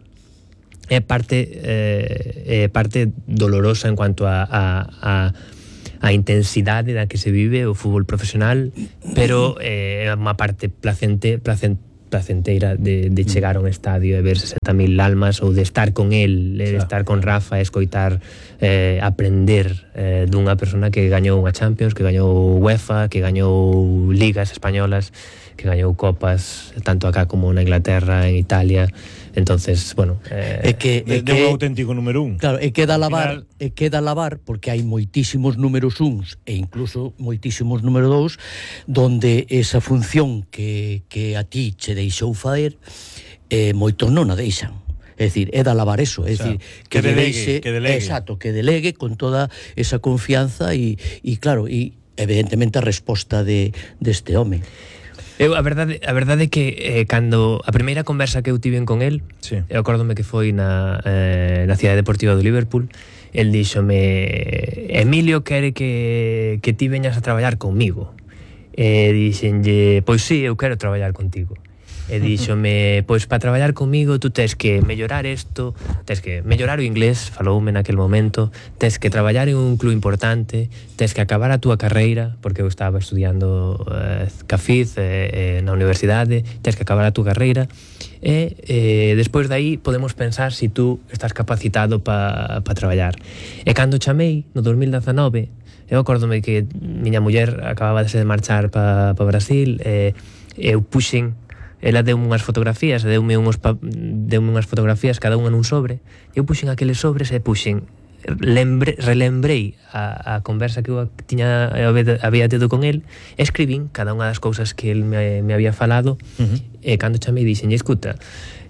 S13: É parte, eh, é parte dolorosa en cuanto a, a, a, a intensidade da que se vive o fútbol profesional, pero é eh, unha parte placente, placente, placenteira de, de chegar a un estadio e ver sesenta mil almas, ou de estar con el, de estar con Rafa, escoitar, eh, aprender eh, dunha persona que gañou unha Champions, que gañou UEFA, que gañou ligas españolas, que gañou copas tanto acá como na Inglaterra, en Italia. Entonces, bueno, eh,
S9: é que é que un auténtico número un.
S12: Claro, é queda lavar, final... é queda lavar porque hai moitísimos números uns e incluso moitísimos número dous donde esa función que, que a ti che deixou faer, eh, moitos non a deixan. É dicir, é da lavar eso, é dicir, o sea, que, que delegue, deixe, que delegue. Exacto, que delegue con toda esa confianza e, e claro, e evidentemente a resposta de deste home.
S13: Eu, a verdade, a verdade é que eh, cando a primeira conversa que eu tiven con el, sí, eu acórdome que foi na, eh, na Cidade Deportiva do Liverpool, el díxome: Emilio quere que, que ti veñas a traballar conmigo. E dixenlle: pois sí, eu quero traballar contigo. E díxome: pois para traballar comigo tú tens que mellorar isto, tens que mellorar o inglés, faloume naquel momento, tens que traballar en un club importante, tens que acabar a túa carreira, porque eu estaba estudiando eh, Cafiz eh, eh, na universidade, tens que acabar a túa carreira, e eh, despois de aí podemos pensar se si tú estás capacitado para pa traballar. E cando chamei no dos mil dezenove, eu acórdome que miña muller acababa de marchar para pa Brasil, e eu puxen, ela deu unhas fotografías, deume unhos pa, deume unhas fotografías cada unha nun sobre, e eu puxen aqueles sobres e puxen, lembre, relembrei a, a conversa que eu tiña había tido con el, e escribín cada unha das cousas que el me, me había falado, uh-huh, e cando chamei dixen: escuta,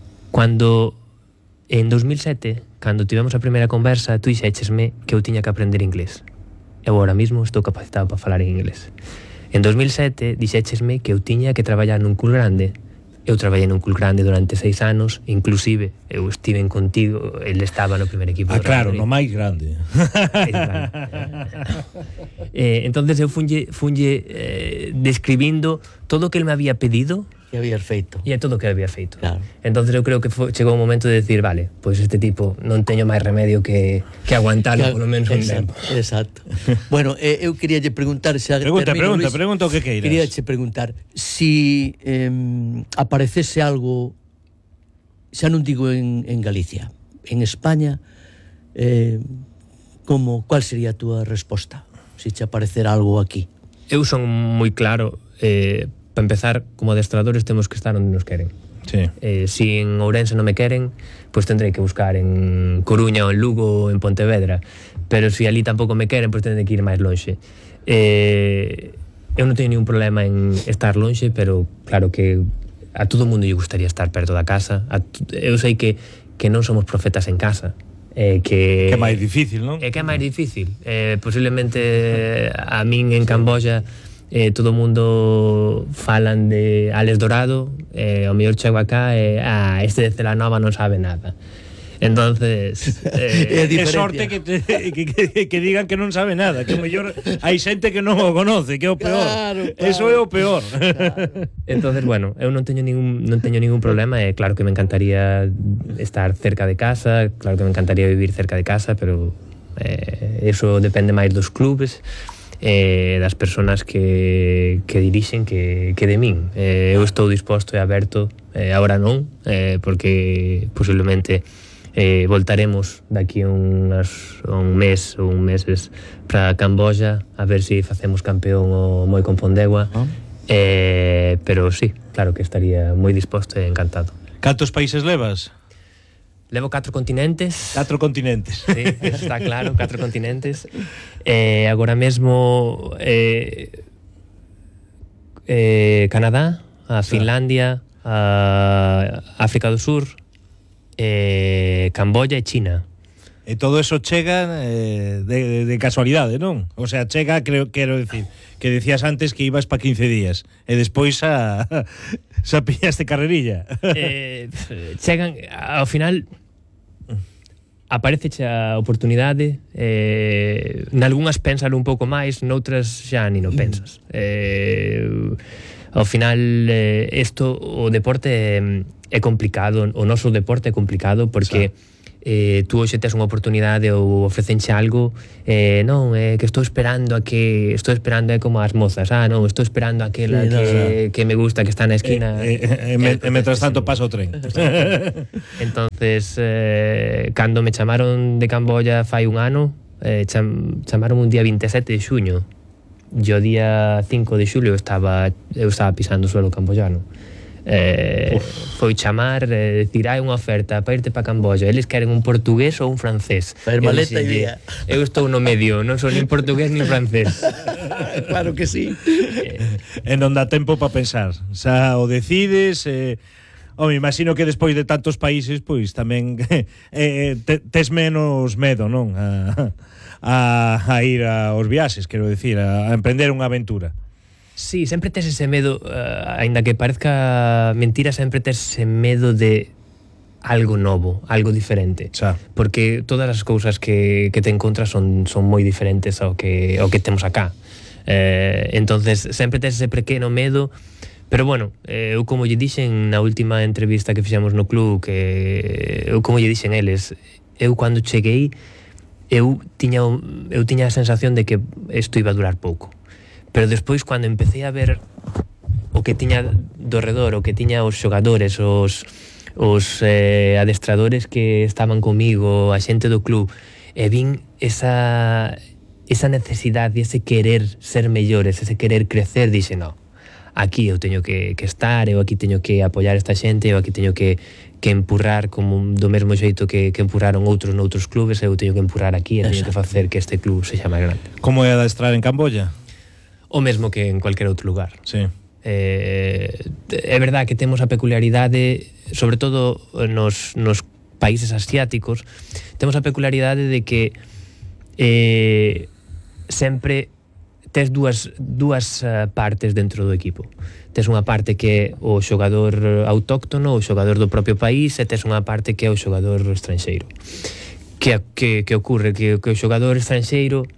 S13: cando en dos mil sete, cando tivemos a primeira conversa, tú dixéchesme que eu tiña que aprender inglés. Eu ahora mismo estou capacitado para falar en inglés. En dos mil sete dixéchesme que eu tiña que traballar nun club grande. Eu traballei nun club grande durante seis anos, inclusive eu estive contigo, ele estaba no primer equipo.
S9: Ah, claro, no máis grande.
S13: grande. eh, entonces eu funlle, funlle eh, describindo todo o que ele me había pedido
S12: que había feito.
S13: E é todo o que había feito. Claro. Entonces eu creo que foi, chegou o momento de decir, vale, pois pues este tipo non teño máis remedio que, que aguantalo claro, polo menos un tempo.
S12: Exacto. Bueno, eh, eu quería lle preguntar se
S9: Pregunta,
S12: termino,
S9: pregunta,
S12: Luis,
S9: pregunta o que queiras.
S12: Quería che preguntar si eh, aparecese algo, xa non digo en, en Galicia, en España, eh, como, cual sería a túa resposta? Si che aparecer algo aquí.
S13: Eu son moi claro, eh, para empezar, como adestradores temos que estar onde nos queren.
S9: Sí.
S13: Eh, si en Ourense non me queren, pois pues tendrei que buscar en Coruña ou en Lugo ou en Pontevedra, pero si ali tampouco me queren, pois pues tendrei que ir máis lonxe. Eh, eu non teño ningún problema en estar lonxe, pero claro que a todo mundo lle gustaría estar perto da casa. A, eu sei que, que non somos profetas en casa, eh, que,
S9: que é máis difícil, non?
S13: É que é máis difícil. Eh, posiblemente a min en Camboya eh, todo o mundo falan de Alex Dorado, eh, o mellor chego acá e eh, ah, este de Celanova non sabe nada. Entonces
S9: eh, é sorte que, te, que, que, que digan que non sabe nada, que o mellor hai xente que non o conoce, que é o peor. Claro, claro. Eso é o peor.
S13: Claro. Entonces, bueno, eu non teño ningún non teño ningún problema, e eh, claro que me encantaría estar cerca de casa, claro que me encantaría vivir cerca de casa, pero eh, eso depende máis dos clubes, eh, das persoas que, que dirixen que, que de min. Eh, eu estou disposto e aberto, eh, agora non, eh, porque posiblemente eh, voltaremos daqui unhas, un mes ou un meses para Camboya a ver se si facemos campeón o moi con Pondegua. Oh. Eh, pero sí, claro que estaría moi disposto e encantado.
S9: Cantos países levas?
S13: levo catro continentes.
S9: Catro continentes.
S13: Sí, eso está claro, catro continentes. Eh, agora mesmo eh, eh, Canadá, a Finlandia, a África do Sur, eh, Camboya e China.
S9: E todo eso chega eh, de, de casualidade, non? O sea, chega, creo, quero decir, que decías antes que ibas pa quince días e despois a, xa pillaste carrerilla.
S13: Eh, chegan, ao final aparece a oportunidade, eh, nalgúnas pensar un pouco máis, noutras xa ni non pensas. Eh, ao final eh, isto, o deporte é, é complicado, o noso deporte é complicado porque eh, tú hoxe tes unha oportunidade ou ofrecenche algo, eh, non, é eh, que estou esperando a que estou esperando é como as mozas, ah, non, estou esperando a aquela sí, no, que, no. que me gusta, que está na esquina.
S9: E eh, eh, eh, eh, mentras tanto pasa o tren.
S13: Entonces, eh, cando me chamaron de Camboya fai un ano, eh, cham, chamaron un día vinte e sete de xuño. Yo día cinco de xulio estaba eu estaba pisando o suelo camboyano. Eh, foi chamar, eh, decir, hai unha oferta para irte para Camboya, eles queren un portugués ou un francés.
S12: Para maleta e día.
S13: Eu estou no medio, non son nin portugués nin francés.
S12: Claro que sí.
S9: Eh, e non dá tempo para pensar. Xa o decides, eh, oh, me imagino que despois de tantos países, pois tamén eh, te, tes menos medo, non? A, a, a ir aos viaxes, quero decir, a, a emprender unha aventura.
S13: Sí, sempre tes ese medo, uh, aínda que parezca mentira, sempre tes ese medo de algo novo, algo diferente.
S9: Xa.
S13: Porque todas as cousas que, que te encontras son, son moi diferentes ao que, ao que temos acá. Eh, entonces, sempre tes ese pequeno medo, pero bueno, eh, eu como lle dixen na última entrevista que fixemos no club, que eu como lle dixen eles, eu cando cheguei, eu tiña, eu tiña a sensación de que isto iba a durar pouco. Pero despois, cando empecé a ver o que tiña do redor, o que tiña os xogadores, os, os eh, adestradores que estaban comigo, a xente do club, e vin esa, esa necesidade, ese querer ser mellores, ese querer crecer, dixe, no, aquí eu teño que, que estar, eu aquí teño que apoiar esta xente, eu aquí teño que, que empurrar como do mesmo xeito que, que empurraron outros noutros clubes, eu teño que empurrar aquí e teño que facer que este club sexa máis grande.
S9: Como é adestrar en Camboya?
S13: O mesmo que en cualquier outro lugar.
S9: Sí.
S13: Eh, é verdad que temos a peculiaridade, sobre todo nos, nos países asiáticos, temos a peculiaridade de que eh, sempre tes dúas, dúas uh, partes dentro do equipo. Tes unha parte que é o xogador autóctono, o xogador do propio país, e tes unha parte que é o xogador estranxeiro. Que, que, que ocorre? Que, que o xogador estranxeiro,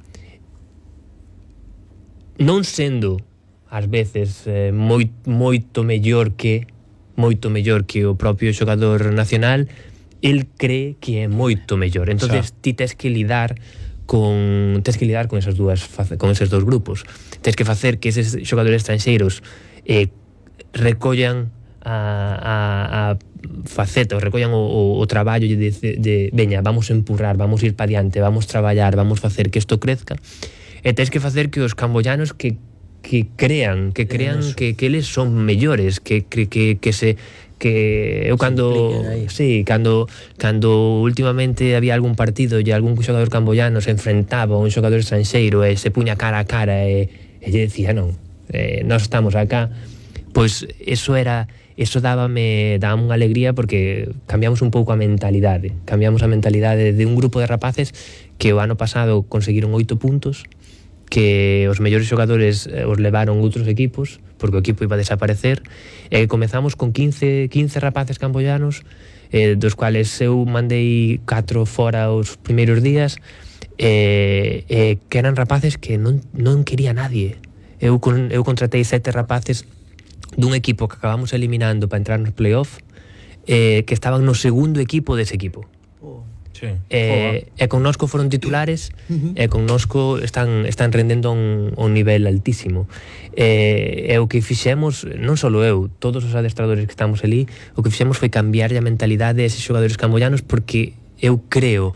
S13: non sendo ás veces eh, moi, moito mellor que moito mellor que o propio xogador nacional, el cree que é moito mellor. Entonces ti tes que lidar con tes que lidar con esas dúas con esos dous grupos. Tes que facer que eses xogadores estranxeiros eh, recollan a, a, a faceta, ou recollan o, o, o traballo de, de, de veña, vamos a empurrar, vamos a ir para diante, vamos a traballar, vamos a facer que isto crezca. E tens que facer que os camboyanos que, que crean, que crean que, que eles son mellores, que, que, que, que se que eu cando sí, cando cando últimamente había algún partido e algún xogador camboyano se enfrentaba a un xogador estranxeiro e se puña cara a cara e, e lle decía, non, eh, nós estamos acá, pois eso era eso dábame, dábame unha alegría porque cambiamos un pouco a mentalidade, cambiamos a mentalidade de un grupo de rapaces que o ano pasado conseguiron oito puntos, que os mellores xogadores eh, os levaron outros equipos porque o equipo iba a desaparecer, e que comezamos con quince, quince rapaces camboyanos, eh, dos cuales eu mandei catro fora os primeiros días, eh, eh, que eran rapaces que non, non quería nadie. Eu, con, eu contratei sete rapaces dun equipo que acabamos eliminando para entrar nos playoff, eh, que estaban no segundo equipo dese equipo.
S9: Sí.
S13: Eh, e connosco foron titulares, uh-huh. e connosco están, están rendendo a un, a un nivel altísimo. Eh, e o que fixemos, non só eu, todos os adestradores que estamos ali, o que fixemos foi cambiar a mentalidade de eses xogadores camboyanos, porque eu creo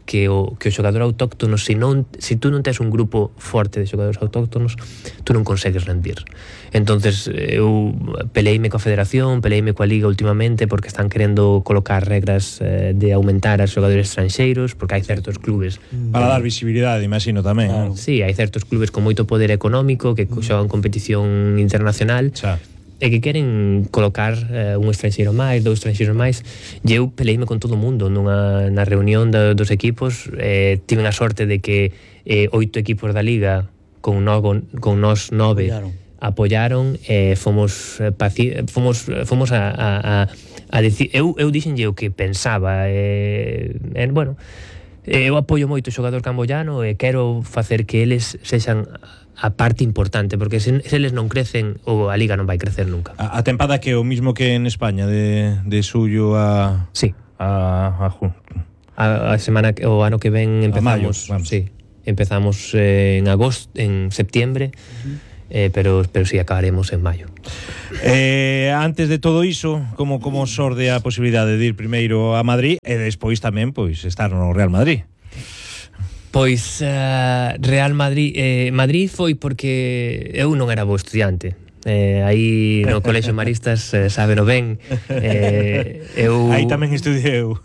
S13: que o, que o xogador autóctono, se, non, se tú non tes un grupo forte de xogadores autóctonos, tú non consegues rendir. Entonces eu peleime coa federación, peleime coa liga últimamente, porque están querendo colocar regras eh, de aumentar as xogadores estranxeiros, porque hai certos clubes
S9: para dar visibilidade, imagino tamén.
S13: Claro. Sí, hai certos clubes con moito poder económico que xogan competición internacional. Xa. E que queren colocar eh, un estranxeiro máis, dous estranxeiros máis, e eu peleime con todo o mundo nunha, na reunión da, dos equipos. eh, tive a sorte de que eh, oito equipos da liga con, no, con nos nove apoyaron, apoyaron eh, fomos, paci fomos, fomos a, a, a, a decir, eu, eu dixenlle o que pensaba. eh, eh, bueno, eu apoio moito o xogador camboyano e quero facer que eles sexan a parte importante, porque se, se eles non crecen, ou a liga non vai crecer nunca.
S9: A, a tempada que é o mismo que en España, de, de suyo a...
S13: Sí.
S9: A, a,
S13: a, a semana, o ano que ven empezamos...
S9: A mayo,
S13: sí, empezamos eh, en agosto, en septiembre, uh-huh. eh, pero, pero sí, acabaremos en maio.
S9: Eh, antes de todo iso, como, como sorde a posibilidade de ir primeiro a Madrid e despois tamén pois estar no Real Madrid?
S13: Pois uh, Real Madrid eh, Madrid foi porque eu non era bo estudiante. eh, aí no Colexio Maristas eh, sábeno ben. eh, eu...
S9: Aí tamén estudiei eu.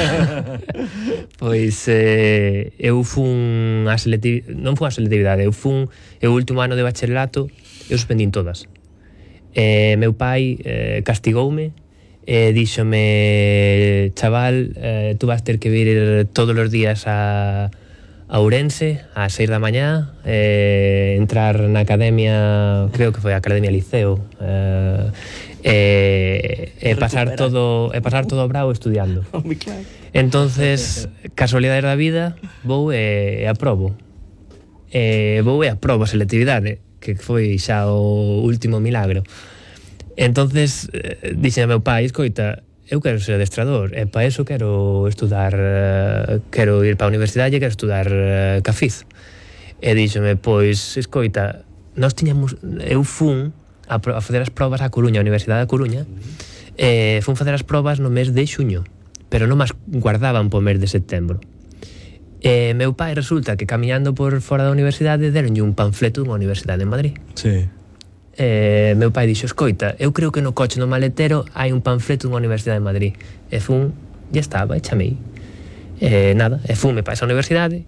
S13: Pois eh, eu fun a selectividade, non fun a selectividade, eu fun o último ano de bacharelato, eu suspendín todas. eh, meu pai eh, castigoume e díxome: chaval, eh, tú vas ter que vir todos os días a a Ourense ás seis da mañá, eh, entrar na academia, creo que foi a Academia Liceo, eh, e eh, pasar todo e pasar todo o brao estudiando. Entonces, casualidades da vida, vou e, e aprobo. E vou e aprobo a selectividade, que foi xa o último milagro. Entonces, eh, dixen a meu pai: escoita, eu quero ser adestrador, e para eso quero estudar, uh, quero ir para a universidade e quero estudar uh, Cafiz. E díxome: pois, escoita, nós tiñamos, eu fun a, a facer as probas á Coruña, a Universidade da Coruña, e fun facer as probas no mes de xuño, pero non as guardaban po mes de setembro. E meu pai resulta que camiñando por fora da universidade deronlle un panfleto dunha universidade en Madrid.
S9: Sí.
S13: Eh, meu pai dixo: escoita, eu creo que no coche no maletero hai un panfleto dunha universidade de Madrid. E fun, ya estaba, e chamei. E nada, e fun me para esa universidade.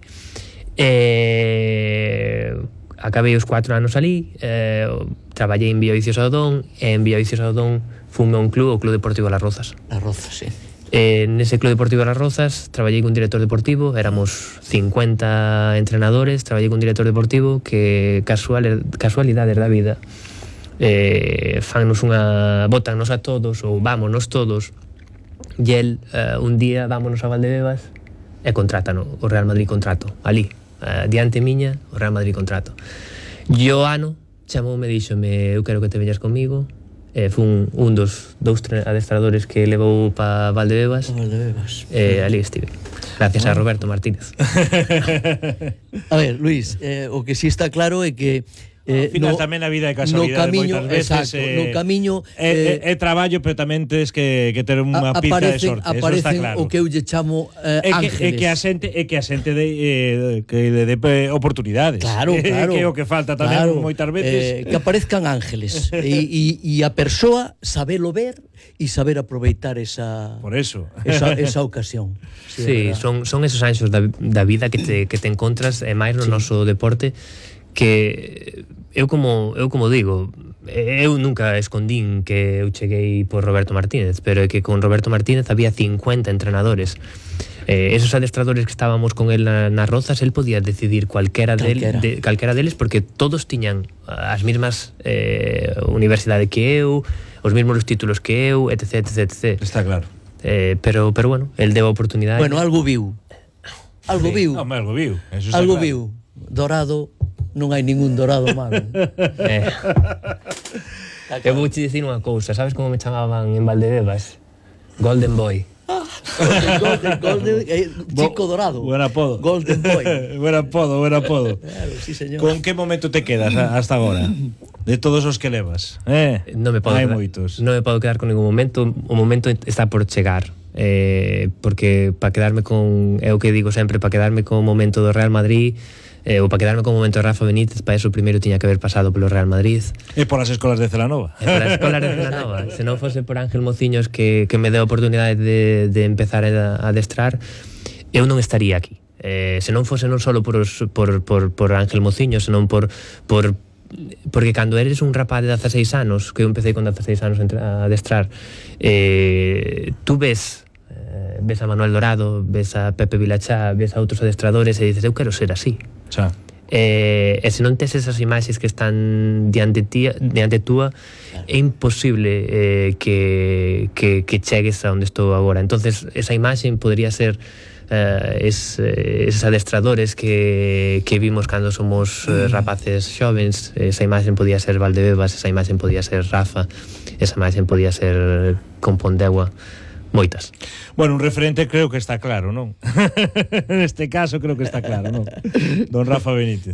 S13: E acabei os cuatro anos ali, eh, traballei en Biovicios Adón, e en Biovicios Adón fume a un club, o Club Deportivo Las Rozas.
S12: Las Rozas, sí.
S13: Eh, nese Club Deportivo Las Rozas traballei con director deportivo, éramos cincuenta entrenadores, traballei con director deportivo que casual, casualidades da vida eh, fannos unha, botannos a todos ou vámonos todos, e el uh, un día vámonos a Valdebebas e contrátano, o Real Madrid contrato ali, uh, diante miña, o Real Madrid contrato. E o ano chamoume e díxome: eu quero que te veñas comigo. Eh, fun un dos dous adestradores que levou para Valdebebas.
S12: Valdebebas.
S13: Eh, ali estive. Gracias a Roberto Martínez.
S12: A ver, Luis, eh, o que sí está claro é que
S9: Eh, Ao final no, tamén a vida é casualidade moitas veces.
S12: Exacto, eh, no camiño
S9: é, eh, é, é traballo, pero tamén tens que, que ter unha
S12: a,
S9: pizca
S12: aparecen,
S9: de sorte.
S12: Aparecen
S9: eso está claro.
S12: O que eu lle chamo eh,
S9: é que,
S12: ángeles.
S9: É que a xente, é que a xente de, eh, que de, de oportunidades.
S12: Claro, claro.
S9: Que é o que falta tamén
S12: claro,
S9: moitas veces.
S12: Eh, que aparezcan ángeles. e, e, e a persoa sabelo ver e saber aproveitar esa
S9: por eso
S12: esa, esa ocasión.
S13: Sí, sí, son, son esos anxos da, da vida que te, que te encontras, e máis no sí. noso deporte, que eu como eu como digo, eu nunca escondín que eu cheguei por Roberto Martínez, pero é que con Roberto Martínez había cincuenta entrenadores. Eh, esos adestradores que estábamos con él na, nas Rozas, él podía decidir cualquera, calquera. Del, de, calquera deles, porque todos tiñan as mesmas eh, universidade que eu, os mesmos títulos que eu, etc, etc, etc.
S9: Está claro.
S13: Eh, pero, pero bueno, él deu a oportunidade.
S12: Bueno, algo viu. Algo
S9: sí.
S12: viu.
S9: No, algo viu. Eso
S12: algo
S9: claro.
S12: viu. Dorado, non hai ningún dorado malo.
S13: eh. Eu vou te dicir unha cousa, sabes como me chamaban en Valdebebas? Golden Boy.
S12: Ah, golden, golden, eh, chico dorado.
S9: Buen apodo.
S12: Golden Boy.
S9: Buen apodo, buen apodo.
S12: Claro, sí, señor.
S9: Con que momento te quedas hasta agora? De todos os que levas, eh?
S13: Non me podo
S9: hai
S13: quedar,
S9: moitos.
S13: Non me podo quedar con ningún momento, o momento está por chegar. eh, porque para quedarme con, é o que digo sempre, para quedarme con o momento do Real Madrid, eh, ou para quedarme con o momento de Rafa Benítez, para eso primeiro tiña que haber pasado polo Real Madrid.
S9: E polas escolas de Celanova.
S13: E polas escolas de Celanova. Se non fose por Ángel Mociños que, que me deu a oportunidade de, de empezar a, a adestrar, eu non estaría aquí. Eh, se non fose non só por, os, por, por, por Ángel Mociños, senón por, por porque cando eres un rapaz de dezaseis anos, que eu empecé con dezaseis anos a adestrar, eh, tú ves eh, ves a Manuel Dorado, ves a Pepe Vilachá, ves a outros adestradores e dices, eu quero ser así.
S9: Xa.
S13: Eh, e se non tes esas imaxes que están diante, tía, diante túa, é imposible eh, que, que, que chegues a onde estou agora. Entonces esa imaxe podría ser Uh, es, eh, esos adestradores que, que vimos cando somos uh, rapaces xovens. Esa imaxen podía ser Valdebebas, esa imaxen podía ser Rafa, esa imaxen podía ser Compondegua, moitas.
S9: Bueno, un referente creo que está claro, non? Neste caso creo que está claro, non? Don Rafa Benítez.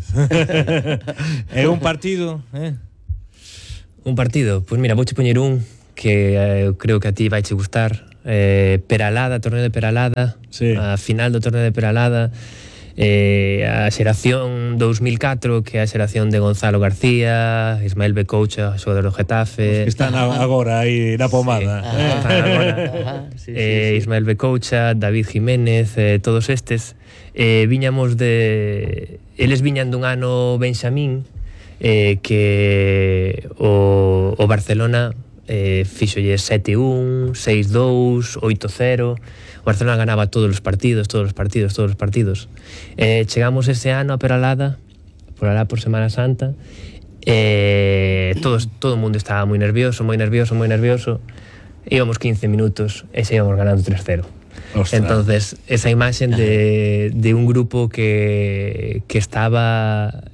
S9: É un partido, eh?
S13: Un partido, pois pues mira, vouche poñer un que eh, creo que a ti vaiche gustar. Eh, Peralada, torneo de Peralada,
S9: sí.
S13: A final do torneo de Peralada, eh, a xeración dous mil catro, que é a xeración de Gonzalo García, Ismael Becoucha, xogador do Getafe.
S9: Os que están agora aí na pomada.
S13: Sí, eh. Están agora. Sí, sí, eh, sí. Ismael Becoucha, David Jiménez, eh, todos estes. Eh, viñamos de... Eles viñan dun ano Benxamín, eh, que o, o Barcelona... Eh, fixolle sete un, seis dous, oito cero. O Barcelona ganaba todos os partidos, todos os partidos, todos os partidos. Eh, chegamos ese ano a Peralada, por alá por Semana Santa. Eh, todos, todo o mundo estaba moi nervioso, moi nervioso, moi nervioso. Íbamos quince minutos e se íbamos ganando tres cero.
S9: Ostras.
S13: Entonces, esa imaxen de, de un grupo que, que estaba...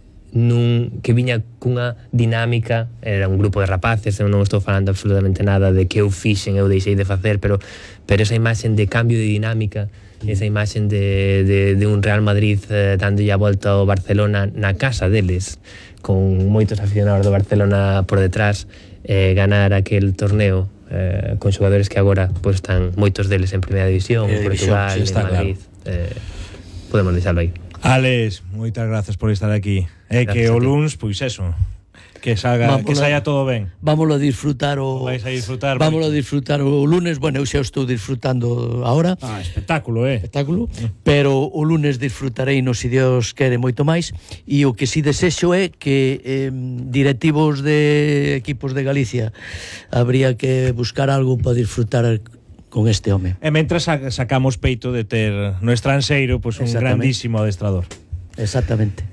S13: nun, que viña cunha dinámica, era un grupo de rapaces, eu non estou falando absolutamente nada de que eu fixen, eu deixei de facer, pero pero esa imaxen de cambio de dinámica, esa imaxen de, de, de un Real Madrid eh, dándolle a volta ao Barcelona na casa deles, con moitos aficionados do Barcelona por detrás, eh, ganar aquel torneo eh, con xogadores que agora pues, están moitos deles en Primeira División, en Portugal, en Madrid, claro. eh, podemos deixarlo aí.
S9: Alex, moitas grazas por estar aquí. É que o luns, pois eso, que salga,
S12: Vámonos,
S9: que saia todo ben.
S12: Vámoslo a disfrutar o
S9: Vais a disfrutar.
S12: Vámoslo a disfrutar o lunes, bueno, eu xa estou disfrutando agora.
S9: Ah, espectáculo, eh.
S12: Espectáculo, mm. pero o lunes disfrutarei, no si Dios quere, moito máis, e o que si desexo é que eh, directivos de equipos de Galicia habría que buscar algo para disfrutar con este home.
S9: E mentras sacamos peito de ter no estranxeiro pues, un grandísimo adestrador.
S12: Exactamente.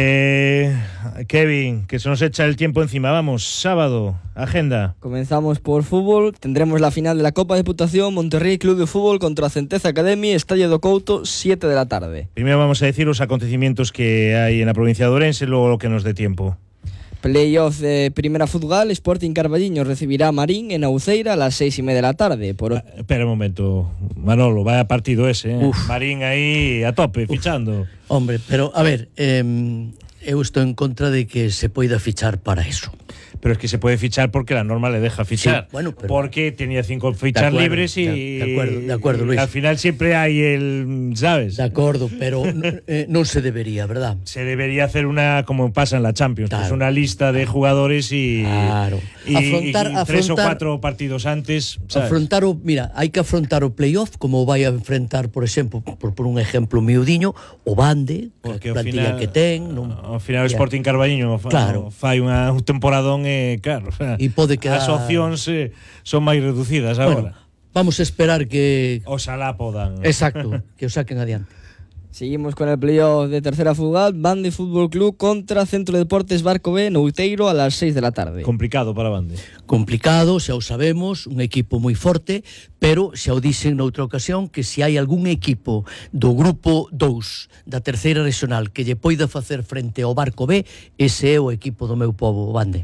S9: Eh, Kevin, que se nos echa el tiempo encima. Vamos, sábado, agenda.
S10: Comenzamos por fútbol. Tendremos la final de la Copa Diputación, Monterrey Club de Fútbol contra Centeza Academy, Estadio do Couto, siete de la tarde.
S9: Primero vamos a decir los acontecimientos que hay en la provincia de Ourense, luego lo que nos dé tiempo.
S10: Playoff de Primera Fútbol, Sporting Carballiño recibirá a Marín en Auceira a las seis y media de la tarde. Por...
S9: Ah, espera un momento, Manolo, vaya partido ese, ¿eh? Marín ahí a tope, Uf. fichando.
S12: Hombre, pero a ver, eh, eu estou en contra de que se poida fichar para eso.
S9: Pero es que se puede fichar porque la norma le deja fichar.
S12: Sí, bueno, pero...
S9: Porque tenía cinco fichas acuerdo, libres y...
S12: De acuerdo, de acuerdo, Luis.
S9: Al final siempre hay el... ¿Sabes?
S12: De acuerdo, pero eh, no se debería, ¿verdad?
S9: Se debería hacer una, como pasa en la Champions, claro. Pues una lista de jugadores y...
S12: Claro.
S9: Y,
S12: afrontar,
S9: y tres
S12: afrontar,
S9: o cuatro partidos antes, ¿sabes?
S12: Afrontar o... Mira, hai que afrontar o playoff como vai a enfrentar, por exemplo, por, por un exemplo miudiño, o Bande,
S9: porque
S12: a plantilla final, que ten... Non...
S9: Ao final o Sporting Carballiño
S12: claro.
S9: fai unha, un temporadón e, eh, claro...
S12: E pode quedar...
S9: As opcións eh, son máis reducidas agora.
S12: Bueno, vamos a esperar que...
S9: Oxalá podan.
S12: Exacto, que o saquen adiante.
S10: Seguimos con el playoff de Tercera Fútbol, Bande Fútbol Club contra Centro de Deportes Barco B, Nouteiro a las seis de la tarde.
S9: Complicado para Bande.
S12: Complicado, xa o sabemos, un equipo moi forte, pero xa o dixen noutra ocasión que se hai algún equipo do grupo dous da terceira regional que lle poida facer frente ao Barco B, ese é o equipo do meu pobo, Bande.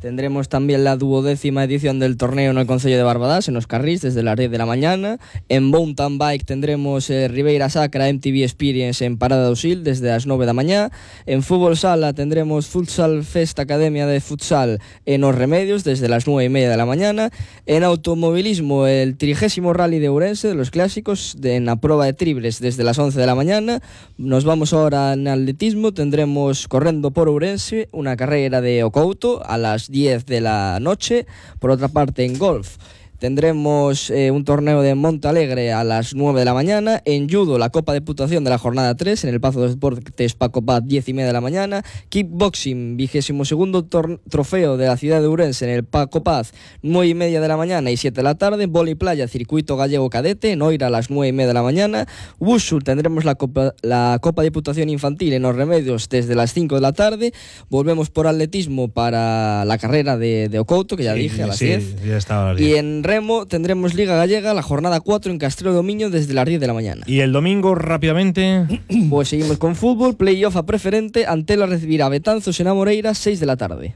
S10: Tendremos también la duodécima edición del torneo en el Concello de Barbadás, en los Carrís, desde las diez de la mañana. En Mountain Bike tendremos eh, Ribeira Sacra M T V Experience en Parada do Sil, desde las nueve de la mañana. En Fútbol Sala tendremos Futsal Fest Academia de Futsal en Os Remedios, desde las nueve y media de la mañana. En automovilismo, el trigésimo Rally de Ourense, de los clásicos, de, en la prueba de triples, desde las once de la mañana. Nos vamos ahora en atletismo, tendremos Correndo por Ourense, una carrera de Ocouto a las diez de la noche. Por otra parte, en golf tendremos eh, un torneo de Montalegre a las nueve de la mañana. En judo, la Copa Diputación de la jornada tres en el Pazo de Deportes Paco Paz, diez y media de la mañana. Kickboxing, vigésimo segundo trofeo de la ciudad de Ourense en el Paco Paz, nueve y media de la mañana y siete de la tarde. Vóley Playa, Circuito Gallego Cadete, en Oira a las nueve y media de la mañana. Wushu, tendremos la Copa, la Copa Diputación Infantil en Os Remedios desde las cinco de la tarde. Volvemos por atletismo para la carrera de, de Ocouto, que ya sí, dije, a las
S9: sí,
S10: diez.
S9: Ya estaba a las diez.
S10: Y en remo tendremos Liga Gallega, la jornada cuatro en Castrelo do Miño desde las diez de la mañana.
S9: Y el domingo, rápidamente.
S10: Pues seguimos con fútbol, playoff a preferente, Antela recibirá a Betanzos en Amoreira, seis de la tarde.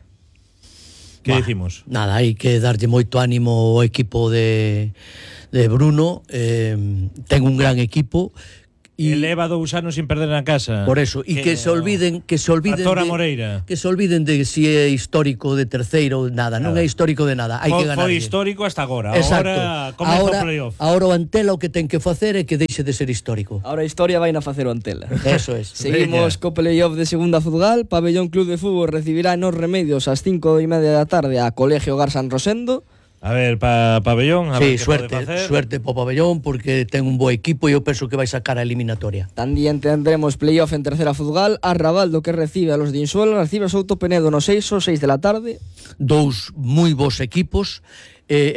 S9: ¿Qué
S12: Bah,
S9: decimos?
S12: Nada, hai que darlle moito ánimo ao equipo de, de Bruno, eh, ten un gran equipo.
S9: Y eleva dous anos sin perder na casa.
S12: Por eso, e que, que se olviden, que se olviden
S9: Tora
S12: de,
S9: Moreira.
S12: Que se olviden de si é histórico de terceiro, nada, nada. Non é histórico de nada, hai
S9: foi,
S12: que ganar.
S9: Foi histórico hasta agora.
S12: Exacto.
S9: Agora comeza
S12: ahora,
S9: o playoff.
S12: Ahora o Antela o que ten que facer é que deixe de ser histórico.
S10: Ahora a historia vai na facer o Antela.
S12: Eso es.
S10: Seguimos co playoff de segunda futbol. Pabellón Club de Fútbol recibirá en Os Remedios ás cinco y media da tarde a Colegio Gar San Rosendo.
S9: A ver, pa Pabellón, a
S12: sí,
S9: ver
S12: suerte, suerte para Pabellón porque ten un bo equipo e eu penso que vai sacar a eliminatoria.
S10: También tendremos playoff en tercera futbol. Arrabaldo, que recibe a los de Insuelo, recibe a Souto Penedo no seis o seis de la tarde.
S12: Dous moi bons equipos. Eh,